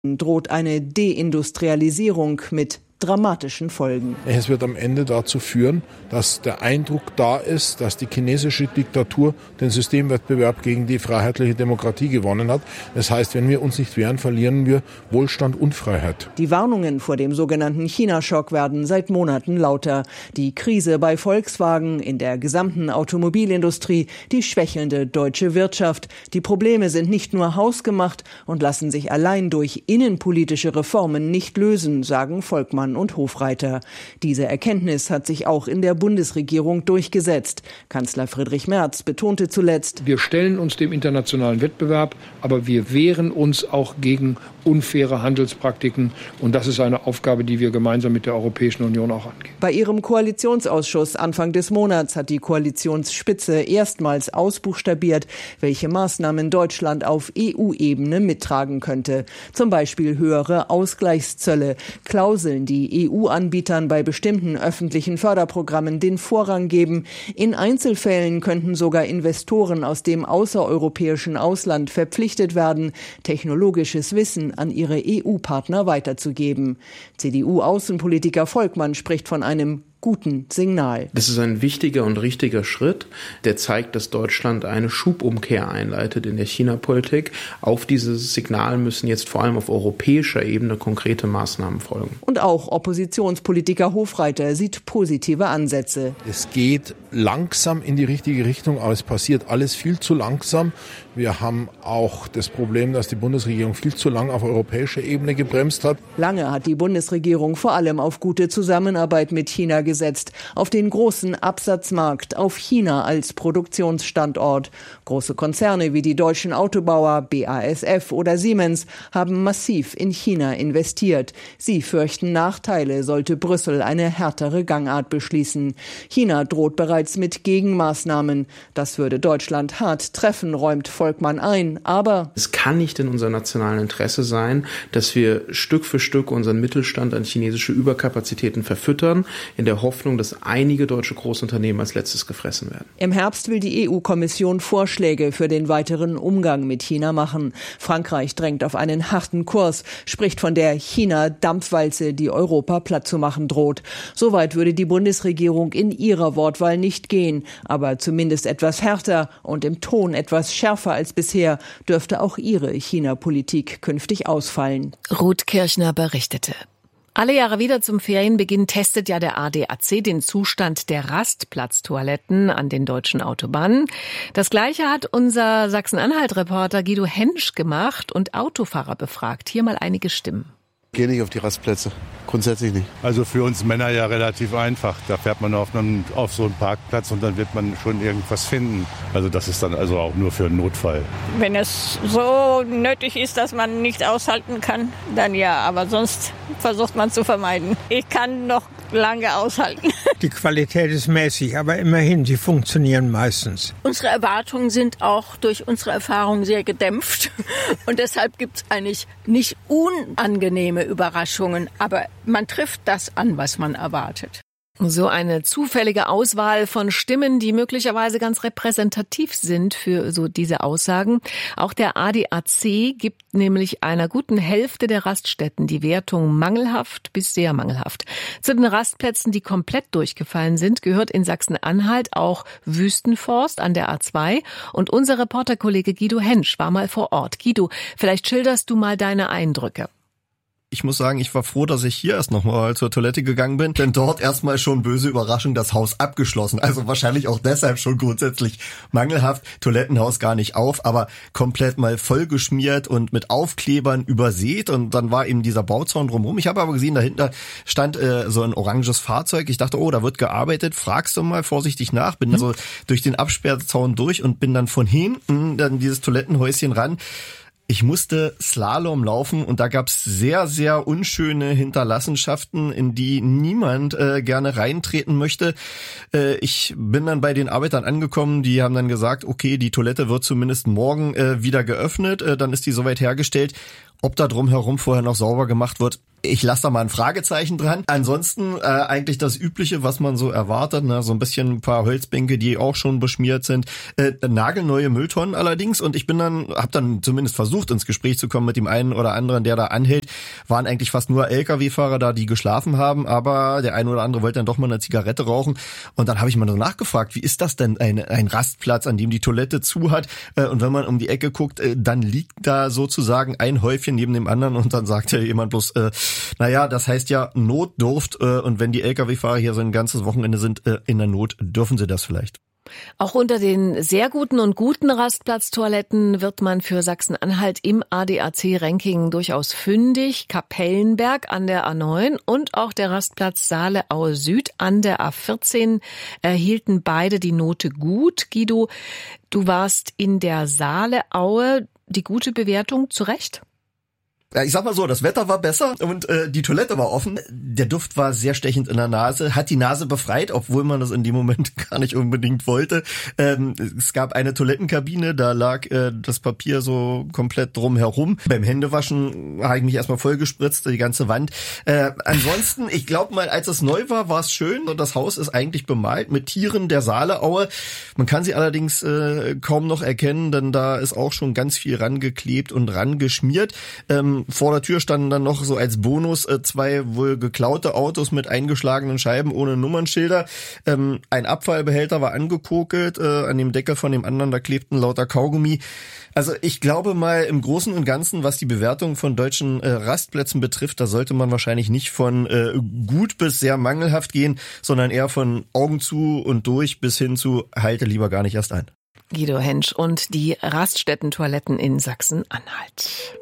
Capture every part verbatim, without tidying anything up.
droht eine Deindustrialisierung mit dramatischen Folgen. Es wird am Ende dazu führen, dass der Eindruck da ist, dass die chinesische Diktatur den Systemwettbewerb gegen die freiheitliche Demokratie gewonnen hat. Das heißt, wenn wir uns nicht wehren, verlieren wir Wohlstand und Freiheit. Die Warnungen vor dem sogenannten China-Schock werden seit Monaten lauter. Die Krise bei Volkswagen, in der gesamten Automobilindustrie, die schwächelnde deutsche Wirtschaft. Die Probleme sind nicht nur hausgemacht und lassen sich allein durch innenpolitische Reformen nicht lösen, sagen Volkmann und Hofreiter. Diese Erkenntnis hat sich auch in der Bundesregierung durchgesetzt. Kanzler Friedrich Merz betonte zuletzt: Wir stellen uns dem internationalen Wettbewerb, aber wir wehren uns auch gegen unfaire Handelspraktiken. Und das ist eine Aufgabe, die wir gemeinsam mit der Europäischen Union auch angehen. Bei ihrem Koalitionsausschuss Anfang des Monats hat die Koalitionsspitze erstmals ausbuchstabiert, welche Maßnahmen Deutschland auf E U-Ebene mittragen könnte. Zum Beispiel höhere Ausgleichszölle, Klauseln, die E U-Anbietern bei bestimmten öffentlichen Förderprogrammen den Vorrang geben. In Einzelfällen könnten sogar Investoren aus dem außereuropäischen Ausland verpflichtet werden, technologisches Wissen an ihre E U-Partner weiterzugeben. C D U-Außenpolitiker Volkmann spricht von einem guten Signal. Das ist ein wichtiger und richtiger Schritt, der zeigt, dass Deutschland eine Schubumkehr einleitet in der China-Politik. Auf dieses Signal müssen jetzt vor allem auf europäischer Ebene konkrete Maßnahmen folgen. Und auch Oppositionspolitiker Hofreiter sieht positive Ansätze. Es geht langsam in die richtige Richtung, aber es passiert alles viel zu langsam. Wir haben auch das Problem, dass die Bundesregierung viel zu lange auf europäischer Ebene gebremst hat. Lange hat die Bundesregierung vor allem auf gute Zusammenarbeit mit China gesetzt, auf den großen Absatzmarkt, auf China als Produktionsstandort. Große Konzerne wie die deutschen Autobauer B A S F oder Siemens haben massiv in China investiert. Sie fürchten Nachteile, sollte Brüssel eine härtere Gangart beschließen. China droht bereits mit Gegenmaßnahmen. Das würde Deutschland hart treffen, räumt Volkmann ein. Aber es kann nicht in unserem nationalen Interesse sein, dass wir Stück für Stück unseren Mittelstand an chinesische Überkapazitäten verfüttern, in der Hoffnung, dass einige deutsche Großunternehmen als letztes gefressen werden. Im Herbst will die E U-Kommission Vorschläge für den weiteren Umgang mit China machen. Frankreich drängt auf einen harten Kurs, spricht von der China-Dampfwalze, die Europa platt zu machen droht. Soweit würde die Bundesregierung in ihrer Wortwahl nicht gehen, aber zumindest etwas härter und im Ton etwas schärfer als bisher dürfte auch ihre China-Politik künftig ausfallen. Ruth Kirchner berichtete. Alle Jahre wieder zum Ferienbeginn testet ja der A D A C den Zustand der Rastplatztoiletten an den deutschen Autobahnen. Das Gleiche hat unser Sachsen-Anhalt-Reporter Guido Hensch gemacht und Autofahrer befragt. Hier mal einige Stimmen. Gehe nicht auf die Rastplätze. Grundsätzlich nicht. Also für uns Männer ja relativ einfach. Da fährt man auf, einen, auf so einen Parkplatz und dann wird man schon irgendwas finden. Also das ist dann also auch nur für einen Notfall. Wenn es so nötig ist, dass man nicht aushalten kann, dann ja. Aber sonst versucht man zu vermeiden. Ich kann noch lange aushalten. Die Qualität ist mäßig, aber immerhin, sie funktionieren meistens. Unsere Erwartungen sind auch durch unsere Erfahrung sehr gedämpft. Und deshalb gibt es eigentlich nicht unangenehme Überraschungen, aber man trifft das an, was man erwartet. So eine zufällige Auswahl von Stimmen, die möglicherweise ganz repräsentativ sind für so diese Aussagen. Auch der A D A C gibt nämlich einer guten Hälfte der Raststätten die Wertung mangelhaft bis sehr mangelhaft. Zu den Rastplätzen, die komplett durchgefallen sind, gehört in Sachsen-Anhalt auch Wüstenforst an der A zwei. Und unser Reporterkollege Guido Hensch war mal vor Ort. Guido, vielleicht schilderst du mal deine Eindrücke. Ich muss sagen, ich war froh, dass ich hier erst nochmal zur Toilette gegangen bin, denn dort erstmal schon böse Überraschung, das Haus abgeschlossen. Also wahrscheinlich auch deshalb schon grundsätzlich mangelhaft. Toilettenhaus gar nicht auf, aber komplett mal vollgeschmiert und mit Aufklebern übersät. Und dann war eben dieser Bauzaun drumherum. Ich habe aber gesehen, dahinter stand äh, so ein oranges Fahrzeug. Ich dachte, oh, da wird gearbeitet. Fragst du mal vorsichtig nach. Bin also durch den Absperrzaun durch und bin dann von hinten dann dieses Toilettenhäuschen ran. Ich musste Slalom laufen und da gab's sehr, sehr unschöne Hinterlassenschaften, in die niemand äh, gerne reintreten möchte. Äh, ich bin dann bei den Arbeitern angekommen, die haben dann gesagt, okay, die Toilette wird zumindest morgen äh, wieder geöffnet, äh, dann ist die soweit hergestellt. Ob da drumherum vorher noch sauber gemacht wird, Ich lasse da mal ein Fragezeichen dran. Ansonsten äh, eigentlich das Übliche, was man so erwartet, ne? So ein bisschen ein paar Holzbänke, die auch schon beschmiert sind. Äh, nagelneue Mülltonnen allerdings. Und ich bin dann, habe dann zumindest versucht, ins Gespräch zu kommen mit dem einen oder anderen, der da anhält. Waren eigentlich fast nur L K W-Fahrer da, die geschlafen haben. Aber der eine oder andere wollte dann doch mal eine Zigarette rauchen. Und dann habe ich mal so nachgefragt, wie ist das denn, ein, ein Rastplatz, an dem die Toilette zu hat? Äh, und wenn man um die Ecke guckt, äh, dann liegt da sozusagen ein Häufchen neben dem anderen. Und dann sagt ja jemand bloß, äh, naja, das heißt ja Notdurft, äh, und wenn die L K W-Fahrer hier so ein ganzes Wochenende sind äh, in der Not, dürfen sie das vielleicht. Auch unter den sehr guten und guten Rastplatztoiletten wird man für Sachsen-Anhalt im A D A C-Ranking durchaus fündig. Kapellenberg an der A neun und auch der Rastplatz Saale-Aue Süd an der A vierzehn erhielten beide die Note gut. Guido, du warst in der Saale-Aue. Die gute Bewertung zu Recht? Ja, ich sag mal so, das Wetter war besser und äh, die Toilette war offen. Der Duft war sehr stechend in der Nase, hat die Nase befreit, obwohl man das in dem Moment gar nicht unbedingt wollte. Ähm, es gab eine Toilettenkabine, da lag äh, das Papier so komplett drum herum. Beim Händewaschen habe ich mich erstmal voll gespritzt, die ganze Wand. Äh, ansonsten, ich glaube mal, als es neu war, war es schön. Und das Haus ist eigentlich bemalt mit Tieren der Saale-Aue. Man kann sie allerdings äh, kaum noch erkennen, denn da ist auch schon ganz viel rangeklebt und rangeschmiert. Ähm, Vor der Tür standen dann noch so als Bonus äh, zwei wohl geklaute Autos mit eingeschlagenen Scheiben ohne Nummernschilder. Ähm, ein Abfallbehälter war angekokelt, äh, an dem Deckel von dem anderen, da klebten lauter Kaugummi. Also ich glaube mal, im Großen und Ganzen, was die Bewertung von deutschen äh, Rastplätzen betrifft, da sollte man wahrscheinlich nicht von äh, gut bis sehr mangelhaft gehen, sondern eher von Augen zu und durch bis hin zu halte lieber gar nicht erst ein. Guido Hensch und die Raststätten-Toiletten in Sachsen-Anhalt.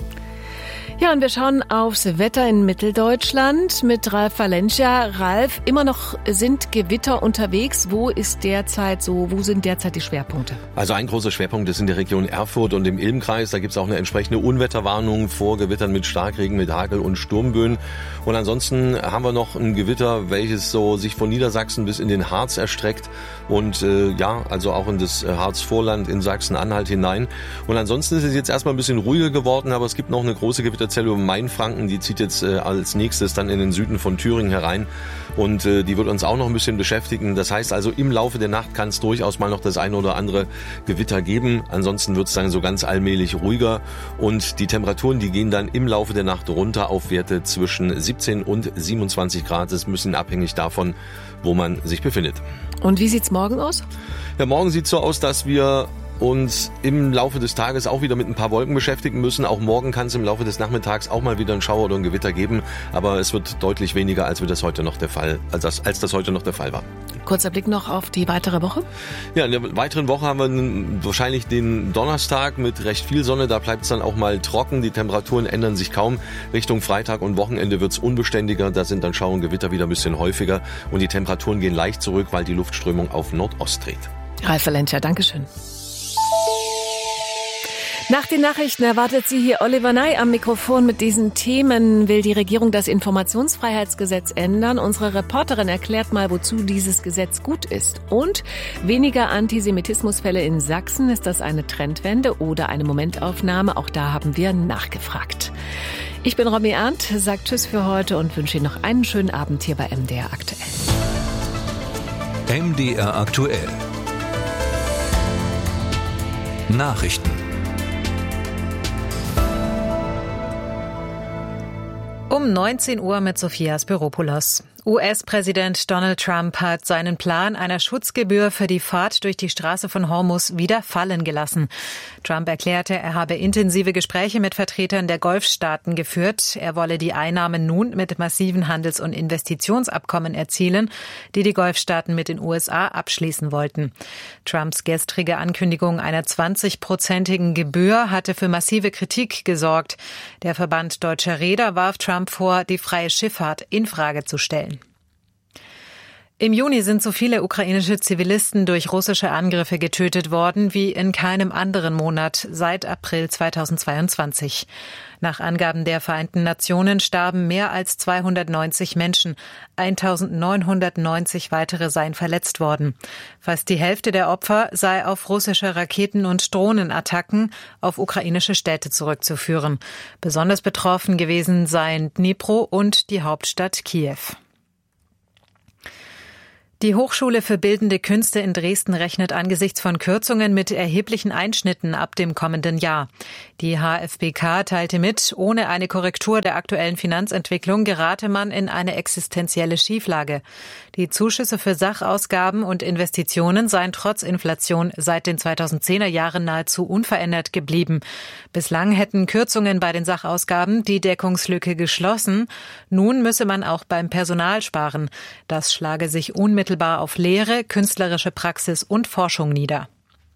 Ja, und wir schauen aufs Wetter in Mitteldeutschland mit Ralf Valencia. Ralf, immer noch sind Gewitter unterwegs. Wo ist derzeit so, wo sind derzeit die Schwerpunkte? Also ein großer Schwerpunkt ist in der Region Erfurt und im Ilmkreis. Da gibt es auch eine entsprechende Unwetterwarnung vor Gewittern mit Starkregen, mit Hagel und Sturmböen. Und ansonsten haben wir noch ein Gewitter, welches so sich von Niedersachsen bis in den Harz erstreckt und äh, ja, also auch in das Harzvorland in Sachsen-Anhalt hinein. Und ansonsten ist es jetzt erstmal ein bisschen ruhiger geworden, aber es gibt noch eine große Gewitterzelle über Mainfranken, die zieht jetzt äh, als nächstes dann in den Süden von Thüringen herein und äh, die wird uns auch noch ein bisschen beschäftigen. Das heißt also, im Laufe der Nacht kann es durchaus mal noch das eine oder andere Gewitter geben. Ansonsten wird es dann so ganz allmählich ruhiger und die Temperaturen, die gehen dann im Laufe der Nacht runter auf Werte zwischen siebzehn und siebenundzwanzig Grad. Das ist ein bisschen abhängig davon, wo man sich befindet. Und wie sieht's morgen aus? Ja, morgen sieht's so aus, dass wir uns im Laufe des Tages auch wieder mit ein paar Wolken beschäftigen müssen. Auch morgen kann es im Laufe des Nachmittags auch mal wieder einen Schauer oder ein Gewitter geben, aber es wird deutlich weniger, als wir das heute noch der Fall, als das, als das heute noch der Fall war. Kurzer Blick noch auf die weitere Woche. Ja, in der weiteren Woche haben wir wahrscheinlich den Donnerstag mit recht viel Sonne. Da bleibt es dann auch mal trocken. Die Temperaturen ändern sich kaum. Richtung Freitag und Wochenende wird es unbeständiger. Da sind dann Schauer und Gewitter wieder ein bisschen häufiger und die Temperaturen gehen leicht zurück, weil die Luftströmung auf Nordost dreht. Ralf Valencia, Dankeschön. Nach den Nachrichten erwartet Sie hier Oliver Ney am Mikrofon. Mit diesen Themen will die Regierung das Informationsfreiheitsgesetz ändern. Unsere Reporterin erklärt mal, wozu dieses Gesetz gut ist. Und weniger Antisemitismusfälle in Sachsen. Ist das eine Trendwende oder eine Momentaufnahme? Auch da haben wir nachgefragt. Ich bin Romy Arndt, sagt Tschüss für heute und wünsche Ihnen noch einen schönen Abend hier bei M D R Aktuell. M D R Aktuell. Nachrichten. Um neunzehn Uhr mit Sophia Spiropoulos. U S-Präsident Donald Trump hat seinen Plan einer Schutzgebühr für die Fahrt durch die Straße von Hormuz wieder fallen gelassen. Trump erklärte, er habe intensive Gespräche mit Vertretern der Golfstaaten geführt. Er wolle die Einnahmen nun mit massiven Handels- und Investitionsabkommen erzielen, die die Golfstaaten mit den U S A abschließen wollten. Trumps gestrige Ankündigung einer zwanzigprozentigen Gebühr hatte für massive Kritik gesorgt. Der Verband Deutscher Reeder warf Trump vor, die freie Schifffahrt in Frage zu stellen. Im Juni sind so viele ukrainische Zivilisten durch russische Angriffe getötet worden wie in keinem anderen Monat seit April zweitausendzweiundzwanzig. Nach Angaben der Vereinten Nationen starben mehr als zweihundertneunzig Menschen. eintausendneunhundertneunzig weitere seien verletzt worden. Fast die Hälfte der Opfer sei auf russische Raketen- und Drohnenattacken auf ukrainische Städte zurückzuführen. Besonders betroffen gewesen seien Dnipro und die Hauptstadt Kiew. Die Hochschule für Bildende Künste in Dresden rechnet angesichts von Kürzungen mit erheblichen Einschnitten ab dem kommenden Jahr. Die H F B K teilte mit, ohne eine Korrektur der aktuellen Finanzentwicklung gerate man in eine existenzielle Schieflage. Die Zuschüsse für Sachausgaben und Investitionen seien trotz Inflation seit den zweitausendzehner Jahren nahezu unverändert geblieben. Bislang hätten Kürzungen bei den Sachausgaben die Deckungslücke geschlossen. Nun müsse man auch beim Personal sparen. Das schlage sich unmittelbar auf Lehre, künstlerische Praxis und Forschung nieder.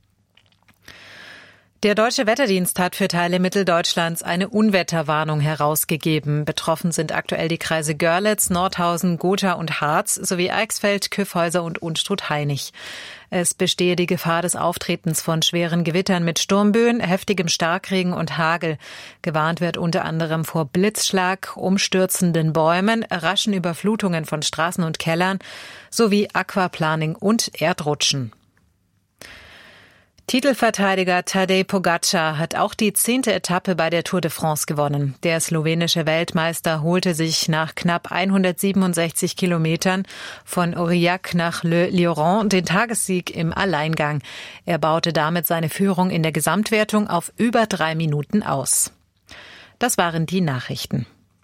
Der Deutsche Wetterdienst hat für Teile Mitteldeutschlands eine Unwetterwarnung herausgegeben. Betroffen sind aktuell die Kreise Görlitz, Nordhausen, Gotha und Harz sowie Eichsfeld, Kyffhäuser und Unstrut-Hainich. Es bestehe die Gefahr des Auftretens von schweren Gewittern mit Sturmböen, heftigem Starkregen und Hagel. Gewarnt wird unter anderem vor Blitzschlag, umstürzenden Bäumen, raschen Überflutungen von Straßen und Kellern sowie Aquaplaning und Erdrutschen. Titelverteidiger Tadej Pogačar hat auch die zehnte Etappe bei der Tour de France gewonnen. Der slowenische Weltmeister holte sich nach knapp hundertsiebenundsechzig Kilometern von Aurillac nach Le Lioran den Tagessieg im Alleingang. Er baute damit seine Führung in der Gesamtwertung auf über drei Minuten aus. Das waren die Nachrichten.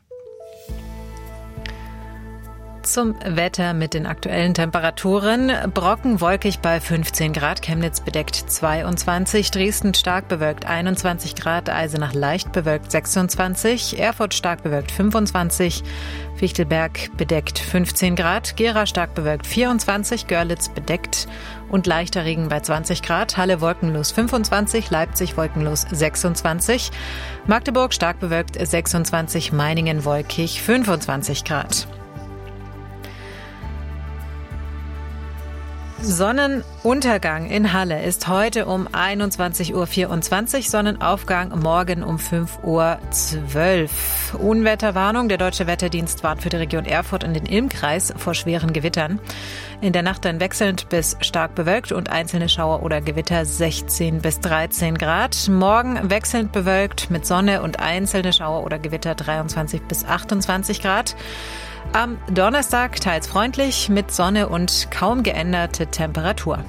Zum Wetter mit den aktuellen Temperaturen. Brocken wolkig bei fünfzehn Grad, Chemnitz bedeckt zweiundzwanzig, Dresden stark bewölkt einundzwanzig Grad, Eisenach leicht bewölkt sechsundzwanzig, Erfurt stark bewölkt fünfundzwanzig, Fichtelberg bedeckt fünfzehn Grad, Gera stark bewölkt vierundzwanzig, Görlitz bedeckt und leichter Regen bei zwanzig Grad, Halle wolkenlos fünfundzwanzig, Leipzig wolkenlos sechsundzwanzig, Magdeburg stark bewölkt sechsundzwanzig, Meiningen wolkig fünfundzwanzig Grad. Sonnenuntergang in Halle ist heute um einundzwanzig Uhr vierundzwanzig, Sonnenaufgang morgen um fünf Uhr zwölf. Unwetterwarnung. Der Deutsche Wetterdienst warnt für die Region Erfurt und den Ilmkreis vor schweren Gewittern. In der Nacht dann wechselnd bis stark bewölkt und einzelne Schauer oder Gewitter sechzehn bis dreizehn Grad. Morgen wechselnd bewölkt mit Sonne und einzelne Schauer oder Gewitter dreiundzwanzig bis achtundzwanzig Grad. Am Donnerstag teils freundlich mit Sonne und kaum geänderte Temperatur.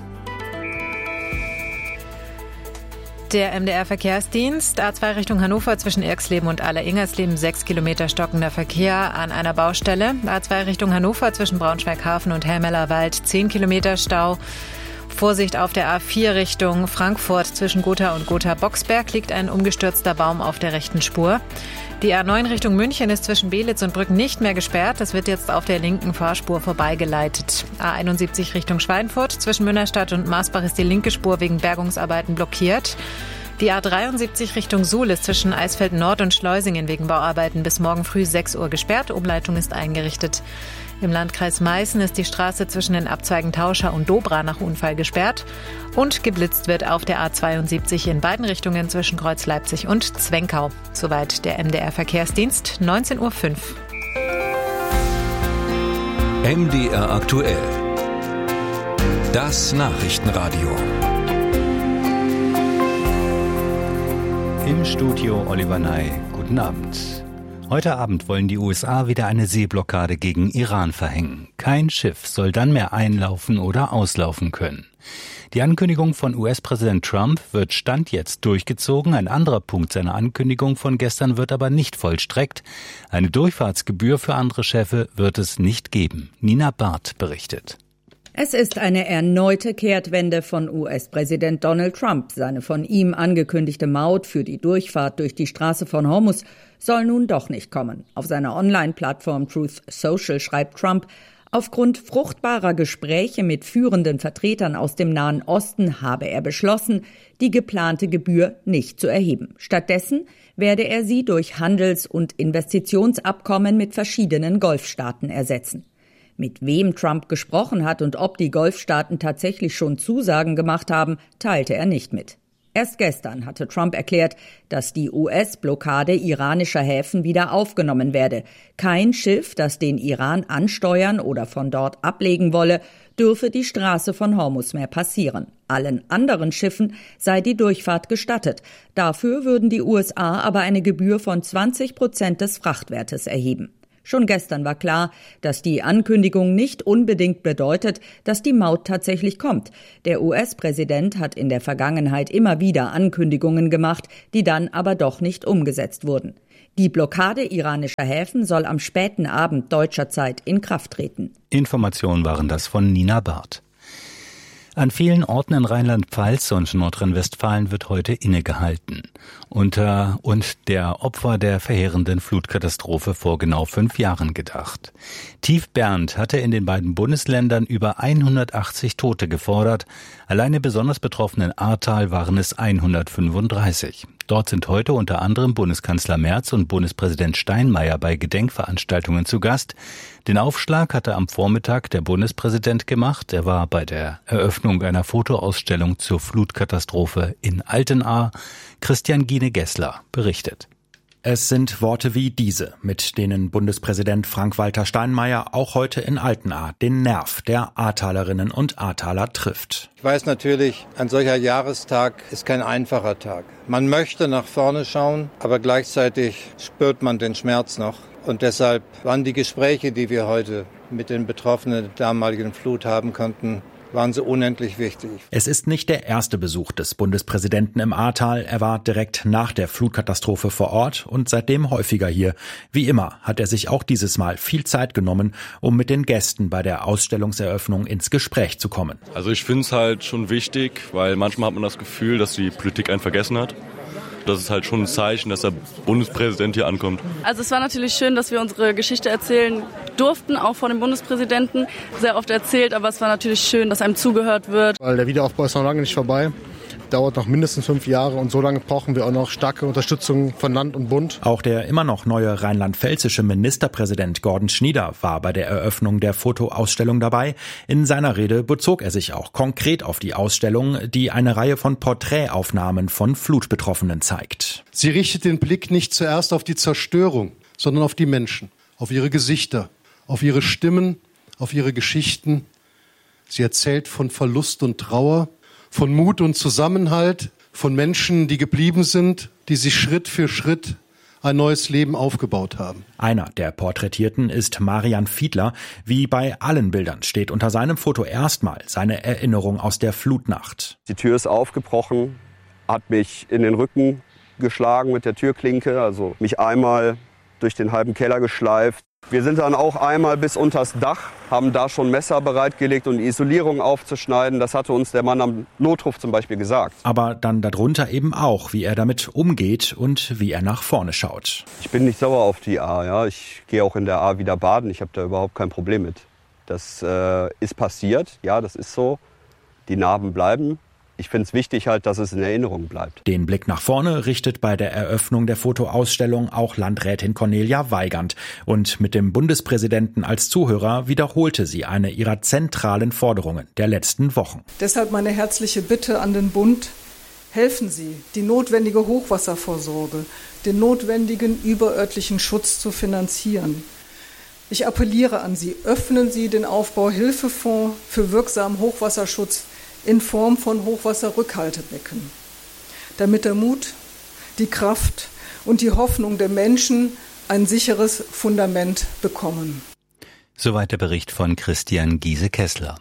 Der M D R-Verkehrsdienst, A zwei Richtung Hannover zwischen Erxleben und Aller-Ingersleben, sechs Kilometer stockender Verkehr an einer Baustelle. A zwei Richtung Hannover zwischen Braunschweig-Hafen und Helmellerwald, zehn Kilometer Stau. Vorsicht auf der A vier Richtung Frankfurt zwischen Gotha und Gotha-Boxberg liegt ein umgestürzter Baum auf der rechten Spur. Die A neun Richtung München ist zwischen Belitz und Brück nicht mehr gesperrt. Das wird jetzt auf der linken Fahrspur vorbeigeleitet. A einundsiebzig Richtung Schweinfurt zwischen Münnerstadt und Marsbach ist die linke Spur wegen Bergungsarbeiten blockiert. Die A dreiundsiebzig Richtung Suhl ist zwischen Eisfeld Nord und Schleusingen wegen Bauarbeiten bis morgen früh sechs Uhr gesperrt. Umleitung ist eingerichtet. Im Landkreis Meißen ist die Straße zwischen den Abzweigen Tauscher und Dobra nach Unfall gesperrt. Und geblitzt wird auf der A zweiundsiebzig in beiden Richtungen zwischen Kreuz Leipzig und Zwenkau. Soweit der M D R-Verkehrsdienst, neunzehn Uhr fünf. M D R aktuell. Das Nachrichtenradio. Im Studio Oliver Ney. Guten Abend. Heute Abend wollen die U S A wieder eine Seeblockade gegen Iran verhängen. Kein Schiff soll dann mehr einlaufen oder auslaufen können. Die Ankündigung von U S-Präsident Trump wird Stand jetzt durchgezogen. Ein anderer Punkt seiner Ankündigung von gestern wird aber nicht vollstreckt. Eine Durchfahrtsgebühr für andere Schiffe wird es nicht geben. Nina Barth berichtet. Es ist eine erneute Kehrtwende von U S-Präsident Donald Trump. Seine von ihm angekündigte Maut für die Durchfahrt durch die Straße von Hormuz soll nun doch nicht kommen. Auf seiner Online-Plattform Truth Social schreibt Trump, aufgrund fruchtbarer Gespräche mit führenden Vertretern aus dem Nahen Osten habe er beschlossen, die geplante Gebühr nicht zu erheben. Stattdessen werde er sie durch Handels- und Investitionsabkommen mit verschiedenen Golfstaaten ersetzen. Mit wem Trump gesprochen hat und ob die Golfstaaten tatsächlich schon Zusagen gemacht haben, teilte er nicht mit. Erst gestern hatte Trump erklärt, dass die U S-Blockade iranischer Häfen wieder aufgenommen werde. Kein Schiff, das den Iran ansteuern oder von dort ablegen wolle, dürfe die Straße von Hormuz mehr passieren. Allen anderen Schiffen sei die Durchfahrt gestattet. Dafür würden die U S A aber eine Gebühr von zwanzig Prozent des Frachtwertes erheben. Schon gestern war klar, dass die Ankündigung nicht unbedingt bedeutet, dass die Maut tatsächlich kommt. Der U S-Präsident hat in der Vergangenheit immer wieder Ankündigungen gemacht, die dann aber doch nicht umgesetzt wurden. Die Blockade iranischer Häfen soll am späten Abend deutscher Zeit in Kraft treten. Informationen waren das von Nina Barth. An vielen Orten in Rheinland-Pfalz und Nordrhein-Westfalen wird heute innegehalten. Unter und der Opfer der verheerenden Flutkatastrophe vor genau fünf Jahren gedacht. Tief Bernd hatte in den beiden Bundesländern über hundertachtzig Tote gefordert. Allein im besonders betroffenen Ahrtal waren es hundertfünfunddreißig. Dort sind heute unter anderem Bundeskanzler Merz und Bundespräsident Steinmeier bei Gedenkveranstaltungen zu Gast. Den Aufschlag hatte am Vormittag der Bundespräsident gemacht. Er war bei der Eröffnung einer Fotoausstellung zur Flutkatastrophe in Altenahr. Christian Gine-Gessler berichtet. Es sind Worte wie diese, mit denen Bundespräsident Frank-Walter Steinmeier auch heute in Altenahr den Nerv der Ahrtalerinnen und Ahrtaler trifft. Ich weiß natürlich, ein solcher Jahrestag ist kein einfacher Tag. Man möchte nach vorne schauen, aber gleichzeitig spürt man den Schmerz noch. Und deshalb waren die Gespräche, die wir heute mit den Betroffenen der damaligen Flut haben konnten, waren so unendlich wichtig. Es ist nicht der erste Besuch des Bundespräsidenten im Ahrtal. Er war direkt nach der Flutkatastrophe vor Ort und seitdem häufiger hier. Wie immer hat er sich auch dieses Mal viel Zeit genommen, um mit den Gästen bei der Ausstellungseröffnung ins Gespräch zu kommen. Also ich finde es halt schon wichtig, weil manchmal hat man das Gefühl, dass die Politik einen vergessen hat. Das ist halt schon ein Zeichen, dass der Bundespräsident hier ankommt. Also es war natürlich schön, dass wir unsere Geschichte erzählen durften, auch vor dem Bundespräsidenten. Sehr oft erzählt, aber es war natürlich schön, dass einem zugehört wird. Weil der Wiederaufbau ist noch lange nicht vorbei. Dauert noch mindestens fünf Jahre und so lange brauchen wir auch noch starke Unterstützung von Land und Bund. Auch der immer noch neue rheinland-pfälzische Ministerpräsident Gordon Schnieder war bei der Eröffnung der Fotoausstellung dabei. In seiner Rede bezog er sich auch konkret auf die Ausstellung, die eine Reihe von Porträtaufnahmen von Flutbetroffenen zeigt. Sie richtet den Blick nicht zuerst auf die Zerstörung, sondern auf die Menschen, auf ihre Gesichter, auf ihre Stimmen, auf ihre Geschichten. Sie erzählt von Verlust und Trauer, von Mut und Zusammenhalt, von Menschen, die geblieben sind, die sich Schritt für Schritt ein neues Leben aufgebaut haben. Einer der Porträtierten ist Marian Fiedler. Wie bei allen Bildern steht unter seinem Foto erstmal seine Erinnerung aus der Flutnacht. Die Tür ist aufgebrochen, hat mich in den Rücken geschlagen mit der Türklinke, also mich einmal durch den halben Keller geschleift. Wir sind dann auch einmal bis unters Dach, haben da schon Messer bereitgelegt, um die Isolierung aufzuschneiden. Das hatte uns der Mann am Notruf zum Beispiel gesagt. Aber dann darunter eben auch, wie er damit umgeht und wie er nach vorne schaut. Ich bin nicht sauer auf die Ahr. Ja. Ich gehe auch in der Ahr wieder baden. Ich habe da überhaupt kein Problem mit. Das äh, ist passiert. Ja, das ist so. Die Narben bleiben. Ich finde es wichtig halt, dass es in Erinnerung bleibt. Den Blick nach vorne richtet bei der Eröffnung der Fotoausstellung auch Landrätin Cornelia Weigand. Und mit dem Bundespräsidenten als Zuhörer wiederholte sie eine ihrer zentralen Forderungen der letzten Wochen. Deshalb meine herzliche Bitte an den Bund: Helfen Sie, die notwendige Hochwasservorsorge, den notwendigen überörtlichen Schutz zu finanzieren. Ich appelliere an Sie, öffnen Sie den Aufbauhilfefonds für wirksamen Hochwasserschutz in Form von Hochwasserrückhaltebecken, damit der Mut, die Kraft und die Hoffnung der Menschen ein sicheres Fundament bekommen. Soweit der Bericht von Christian Giese-Kessler.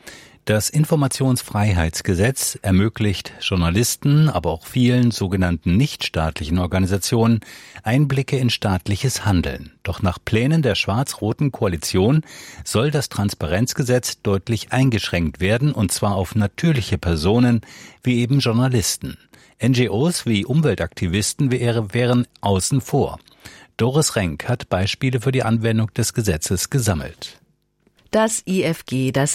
Das Informationsfreiheitsgesetz ermöglicht Journalisten, aber auch vielen sogenannten nichtstaatlichen Organisationen Einblicke in staatliches Handeln. Doch nach Plänen der schwarz-roten Koalition soll das Transparenzgesetz deutlich eingeschränkt werden, und zwar auf natürliche Personen wie eben Journalisten. N G Os wie Umweltaktivisten wären außen vor. Doris Renk hat Beispiele für die Anwendung des Gesetzes gesammelt. Das I F G, das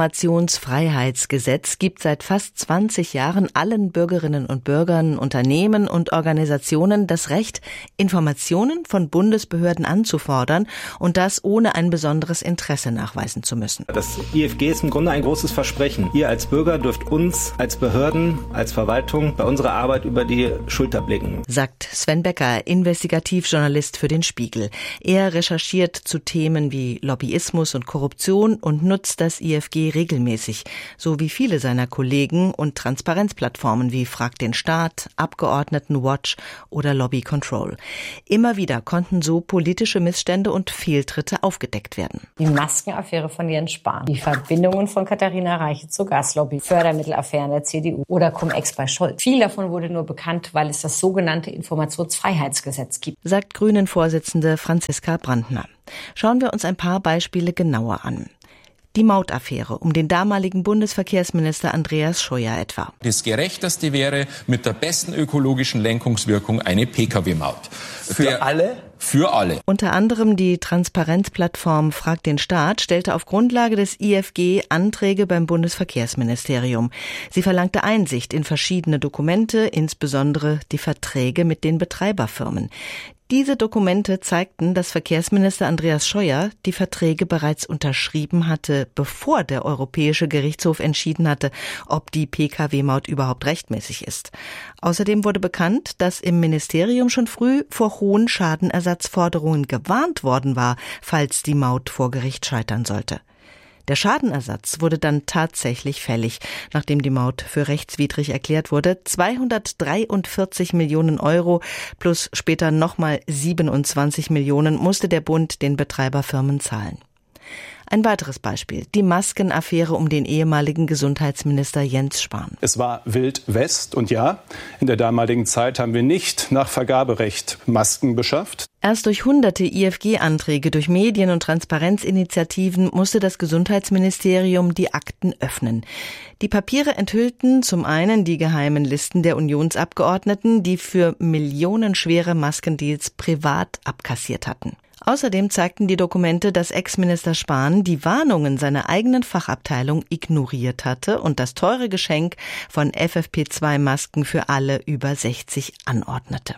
Informationsfreiheitsgesetz, gibt seit fast zwanzig Jahren allen Bürgerinnen und Bürgern, Unternehmen und Organisationen das Recht, Informationen von Bundesbehörden anzufordern und das ohne ein besonderes Interesse nachweisen zu müssen. Das I F G ist im Grunde ein großes Versprechen. Ihr als Bürger dürft uns als Behörden, als Verwaltung bei unserer Arbeit über die Schulter blicken, sagt Sven Becker, Investigativjournalist für den Spiegel. Er recherchiert zu Themen wie Lobbyismus und Korruption und nutzt das I F G regelmäßig, so wie viele seiner Kollegen, und Transparenzplattformen wie Frag den Staat, Abgeordnetenwatch oder Lobby Control. Immer wieder konnten so politische Missstände und Fehltritte aufgedeckt werden. Die Maskenaffäre von Jens Spahn, die Verbindungen von Katharina Reiche zur Gaslobby, Fördermittelaffären der C D U oder Cum-Ex bei Scholz. Viel davon wurde nur bekannt, weil es das sogenannte Informationsfreiheitsgesetz gibt, sagt Grünen-Vorsitzende Franziska Brandner. Schauen wir uns ein paar Beispiele genauer an. Die Mautaffäre um den damaligen Bundesverkehrsminister Andreas Scheuer etwa. Das Gerechteste wäre mit der besten ökologischen Lenkungswirkung eine Pkw Maut. Für der, alle? Für alle. Unter anderem die Transparenzplattform Frag den Staat stellte auf Grundlage des I F G Anträge beim Bundesverkehrsministerium. Sie verlangte Einsicht in verschiedene Dokumente, insbesondere die Verträge mit den Betreiberfirmen. Diese Dokumente zeigten, dass Verkehrsminister Andreas Scheuer die Verträge bereits unterschrieben hatte, bevor der Europäische Gerichtshof entschieden hatte, ob die Pkw-Maut überhaupt rechtmäßig ist. Außerdem wurde bekannt, dass im Ministerium schon früh vor hohen Schadenersatzforderungen gewarnt worden war, falls die Maut vor Gericht scheitern sollte. Der Schadenersatz wurde dann tatsächlich fällig, nachdem die Maut für rechtswidrig erklärt wurde. zweihundertdreiundvierzig Millionen Euro plus später nochmal siebenundzwanzig Millionen musste der Bund den Betreiberfirmen zahlen. Ein weiteres Beispiel, die Maskenaffäre um den ehemaligen Gesundheitsminister Jens Spahn. Es war Wild West und ja, in der damaligen Zeit haben wir nicht nach Vergaberecht Masken beschafft. Erst durch hunderte I F G-Anträge, durch Medien- und Transparenzinitiativen musste das Gesundheitsministerium die Akten öffnen. Die Papiere enthüllten zum einen die geheimen Listen der Unionsabgeordneten, die für millionenschwere Maskendeals privat abkassiert hatten. Außerdem zeigten die Dokumente, dass Ex-Minister Spahn die Warnungen seiner eigenen Fachabteilung ignoriert hatte und das teure Geschenk von F F P zwei Masken für alle über sechzig anordnete.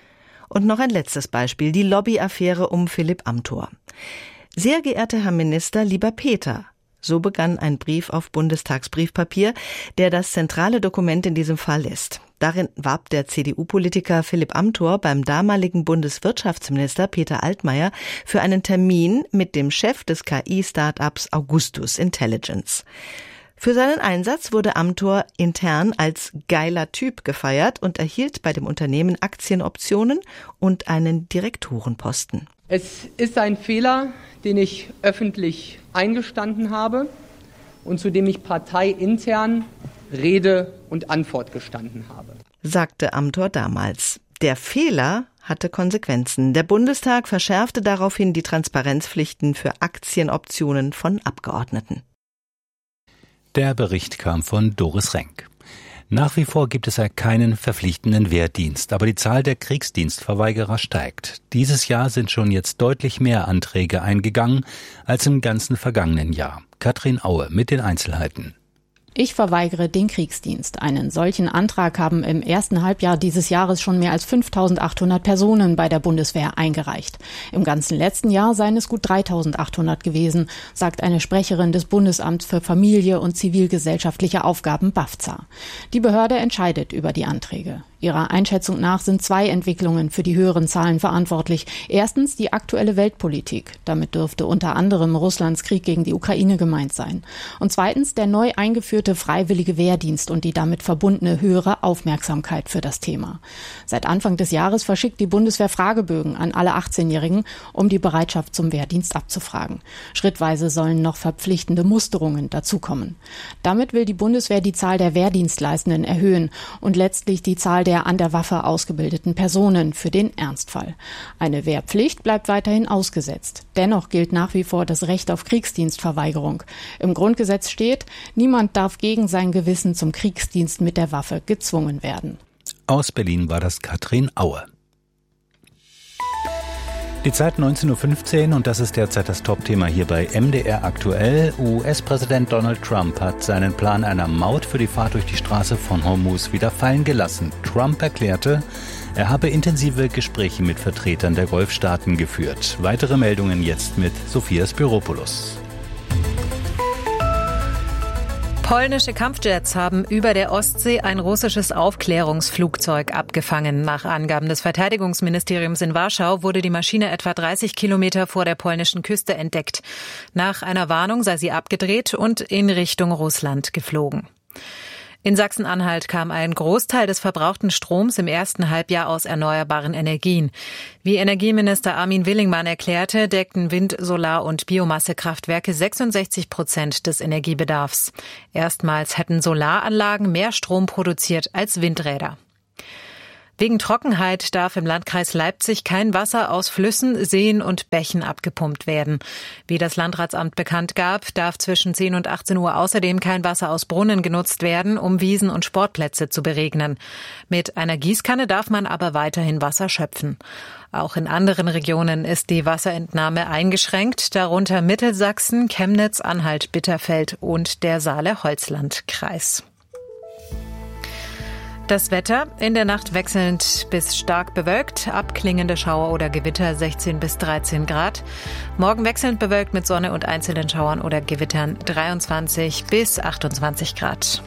Und noch ein letztes Beispiel, die Lobbyaffäre um Philipp Amthor. Sehr geehrter Herr Minister, lieber Peter, so begann ein Brief auf Bundestagsbriefpapier, der das zentrale Dokument in diesem Fall ist. Darin warb der C D U-Politiker Philipp Amthor beim damaligen Bundeswirtschaftsminister Peter Altmaier für einen Termin mit dem Chef des K I-Startups Augustus Intelligence. Für seinen Einsatz wurde Amthor intern als geiler Typ gefeiert und erhielt bei dem Unternehmen Aktienoptionen und einen Direktorenposten. Es ist ein Fehler, den ich öffentlich eingestanden habe und zu dem ich parteiintern Rede und Antwort gestanden habe, sagte Amthor damals. Der Fehler hatte Konsequenzen. Der Bundestag verschärfte daraufhin die Transparenzpflichten für Aktienoptionen von Abgeordneten. Der Bericht kam von Doris Renk. Nach wie vor gibt es ja keinen verpflichtenden Wehrdienst, aber die Zahl der Kriegsdienstverweigerer steigt. Dieses Jahr sind schon jetzt deutlich mehr Anträge eingegangen als im ganzen vergangenen Jahr. Katrin Aue mit den Einzelheiten. Ich verweigere den Kriegsdienst. Einen solchen Antrag haben im ersten Halbjahr dieses Jahres schon mehr als fünftausendachthundert Personen bei der Bundeswehr eingereicht. Im ganzen letzten Jahr seien es gut dreitausendachthundert gewesen, sagt eine Sprecherin des Bundesamts für Familie und zivilgesellschaftliche Aufgaben BAFZA. Die Behörde entscheidet über die Anträge. Ihrer Einschätzung nach sind zwei Entwicklungen für die höheren Zahlen verantwortlich. Erstens die aktuelle Weltpolitik. Damit dürfte unter anderem Russlands Krieg gegen die Ukraine gemeint sein. Und zweitens der neu eingeführte freiwillige Wehrdienst und die damit verbundene höhere Aufmerksamkeit für das Thema. Seit Anfang des Jahres verschickt die Bundeswehr Fragebögen an alle achtzehnjährigen, um die Bereitschaft zum Wehrdienst abzufragen. Schrittweise sollen noch verpflichtende Musterungen dazukommen. Damit will die Bundeswehr die Zahl der Wehrdienstleistenden erhöhen und letztlich die Zahl der der an der Waffe ausgebildeten Personen für den Ernstfall. Eine Wehrpflicht bleibt weiterhin ausgesetzt. Dennoch gilt nach wie vor das Recht auf Kriegsdienstverweigerung. Im Grundgesetz steht, niemand darf gegen sein Gewissen zum Kriegsdienst mit der Waffe gezwungen werden. Aus Berlin war das Katrin Aue. Die Zeit neunzehn Uhr fünfzehn und das ist derzeit das Top-Thema hier bei M D R aktuell. U S-Präsident Donald Trump hat seinen Plan einer Maut für die Fahrt durch die Straße von Hormuz wieder fallen gelassen. Trump erklärte, er habe intensive Gespräche mit Vertretern der Golfstaaten geführt. Weitere Meldungen jetzt mit Sophia Spiropoulos. Polnische Kampfjets haben über der Ostsee ein russisches Aufklärungsflugzeug abgefangen. Nach Angaben des Verteidigungsministeriums in Warschau wurde die Maschine etwa dreißig Kilometer vor der polnischen Küste entdeckt. Nach einer Warnung sei sie abgedreht und in Richtung Russland geflogen. In Sachsen-Anhalt kam ein Großteil des verbrauchten Stroms im ersten Halbjahr aus erneuerbaren Energien. Wie Energieminister Armin Willingmann erklärte, deckten Wind-, Solar- und Biomassekraftwerke sechsundsechzig Prozent des Energiebedarfs. Erstmals hätten Solaranlagen mehr Strom produziert als Windräder. Wegen Trockenheit darf im Landkreis Leipzig kein Wasser aus Flüssen, Seen und Bächen abgepumpt werden. Wie das Landratsamt bekannt gab, darf zwischen zehn und achtzehn Uhr außerdem kein Wasser aus Brunnen genutzt werden, um Wiesen und Sportplätze zu beregnen. Mit einer Gießkanne darf man aber weiterhin Wasser schöpfen. Auch in anderen Regionen ist die Wasserentnahme eingeschränkt, darunter Mittelsachsen, Chemnitz, Anhalt, Bitterfeld und der Saale-Holzland-Kreis. Das Wetter, in der Nacht wechselnd bis stark bewölkt, abklingende Schauer oder Gewitter sechzehn bis dreizehn Grad. Morgen wechselnd bewölkt mit Sonne und einzelnen Schauern oder Gewittern dreiundzwanzig bis achtundzwanzig Grad.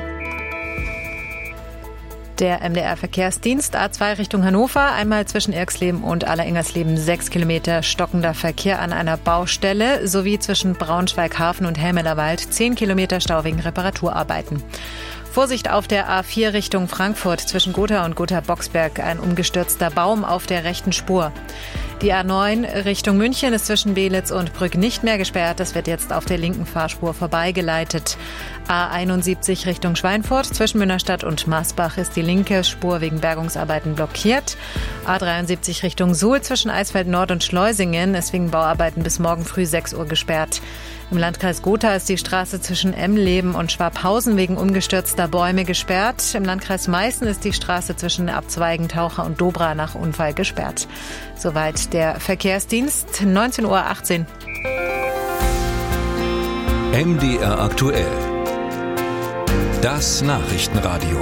Der M D R-Verkehrsdienst A zwei Richtung Hannover, einmal zwischen Irxleben und Allerengersleben sechs Kilometer stockender Verkehr an einer Baustelle, sowie zwischen Braunschweig-Hafen und Helmelerwald zehn Kilometer Stau wegen Reparaturarbeiten. Vorsicht auf der A vier Richtung Frankfurt zwischen Gotha und Gotha-Boxberg, ein umgestürzter Baum auf der rechten Spur. Die A neun Richtung München ist zwischen Belitz und Brück nicht mehr gesperrt. Das wird jetzt auf der linken Fahrspur vorbeigeleitet. A einundsiebzig Richtung Schweinfurt zwischen Münnerstadt und Maasbach ist die linke Spur wegen Bergungsarbeiten blockiert. A dreiundsiebzig Richtung Suhl zwischen Eisfeld Nord und Schleusingen ist wegen Bauarbeiten bis morgen früh sechs Uhr gesperrt. Im Landkreis Gotha ist die Straße zwischen Emleben und Schwabhausen wegen umgestürzter Bäume gesperrt. Im Landkreis Meißen ist die Straße zwischen Abzweigen, Taucher und Dobra nach Unfall gesperrt. Soweit der Verkehrsdienst, neunzehn Uhr achtzehn. M D R aktuell. Das Nachrichtenradio.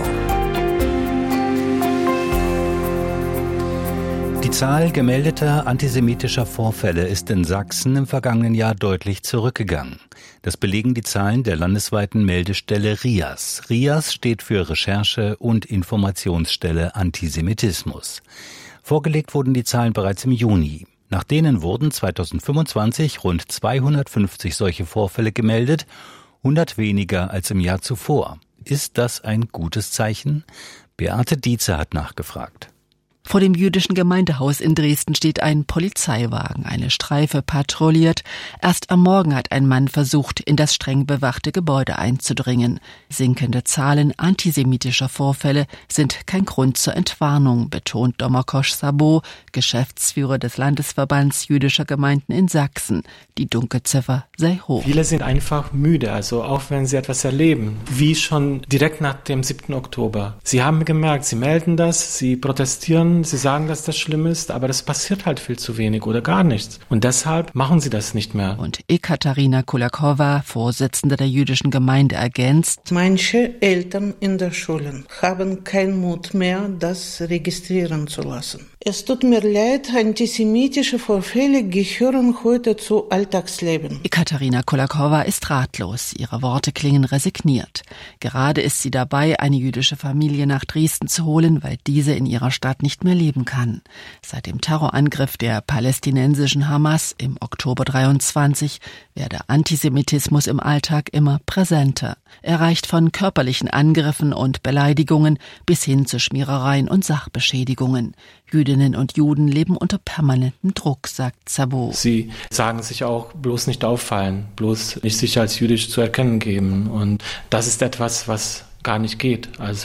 Die Zahl gemeldeter antisemitischer Vorfälle ist in Sachsen im vergangenen Jahr deutlich zurückgegangen. Das belegen die Zahlen der landesweiten Meldestelle R I A S. R I A S steht für Recherche- und Informationsstelle Antisemitismus. Vorgelegt wurden die Zahlen bereits im Juni. Nach denen wurden zweitausendfünfundzwanzig rund zweihundertfünfzig solche Vorfälle gemeldet, hundert weniger als im Jahr zuvor. Ist das ein gutes Zeichen? Beate Dietze hat nachgefragt. Vor dem jüdischen Gemeindehaus in Dresden steht ein Polizeiwagen. Eine Streife patrouilliert. Erst am Morgen hat ein Mann versucht, in das streng bewachte Gebäude einzudringen. Sinkende Zahlen antisemitischer Vorfälle sind kein Grund zur Entwarnung, betont Domakosch Sabo, Geschäftsführer des Landesverbands jüdischer Gemeinden in Sachsen. Die Dunkelziffer sei hoch. Viele sind einfach müde, also auch wenn sie etwas erleben, wie schon direkt nach dem siebten Oktober. Sie haben gemerkt, sie melden das, sie protestieren, sie sagen, dass das schlimm ist, aber das passiert halt viel zu wenig oder gar nichts. Und deshalb machen sie das nicht mehr. Und Ekaterina Kulakowa, Vorsitzende der jüdischen Gemeinde, ergänzt: Manche Eltern in der Schulen haben keinen Mut mehr, das registrieren zu lassen. Es tut mir leid, antisemitische Vorfälle gehören heute zu Alltagsleben. Ekaterina Kulakowa ist ratlos. Ihre Worte klingen resigniert. Gerade ist sie dabei, eine jüdische Familie nach Dresden zu holen, weil diese in ihrer Stadt nicht mehr leben kann. Seit dem Terrorangriff der palästinensischen Hamas im Oktober dreiundzwanzig werde Antisemitismus im Alltag immer präsenter. Er reicht von körperlichen Angriffen und Beleidigungen bis hin zu Schmierereien und Sachbeschädigungen. Jüdinnen und Juden leben unter permanentem Druck, sagt Sabo. Sie sagen sich auch, bloß nicht auffallen, bloß nicht sich als jüdisch zu erkennen geben. Und das ist etwas, was gar nicht geht. Also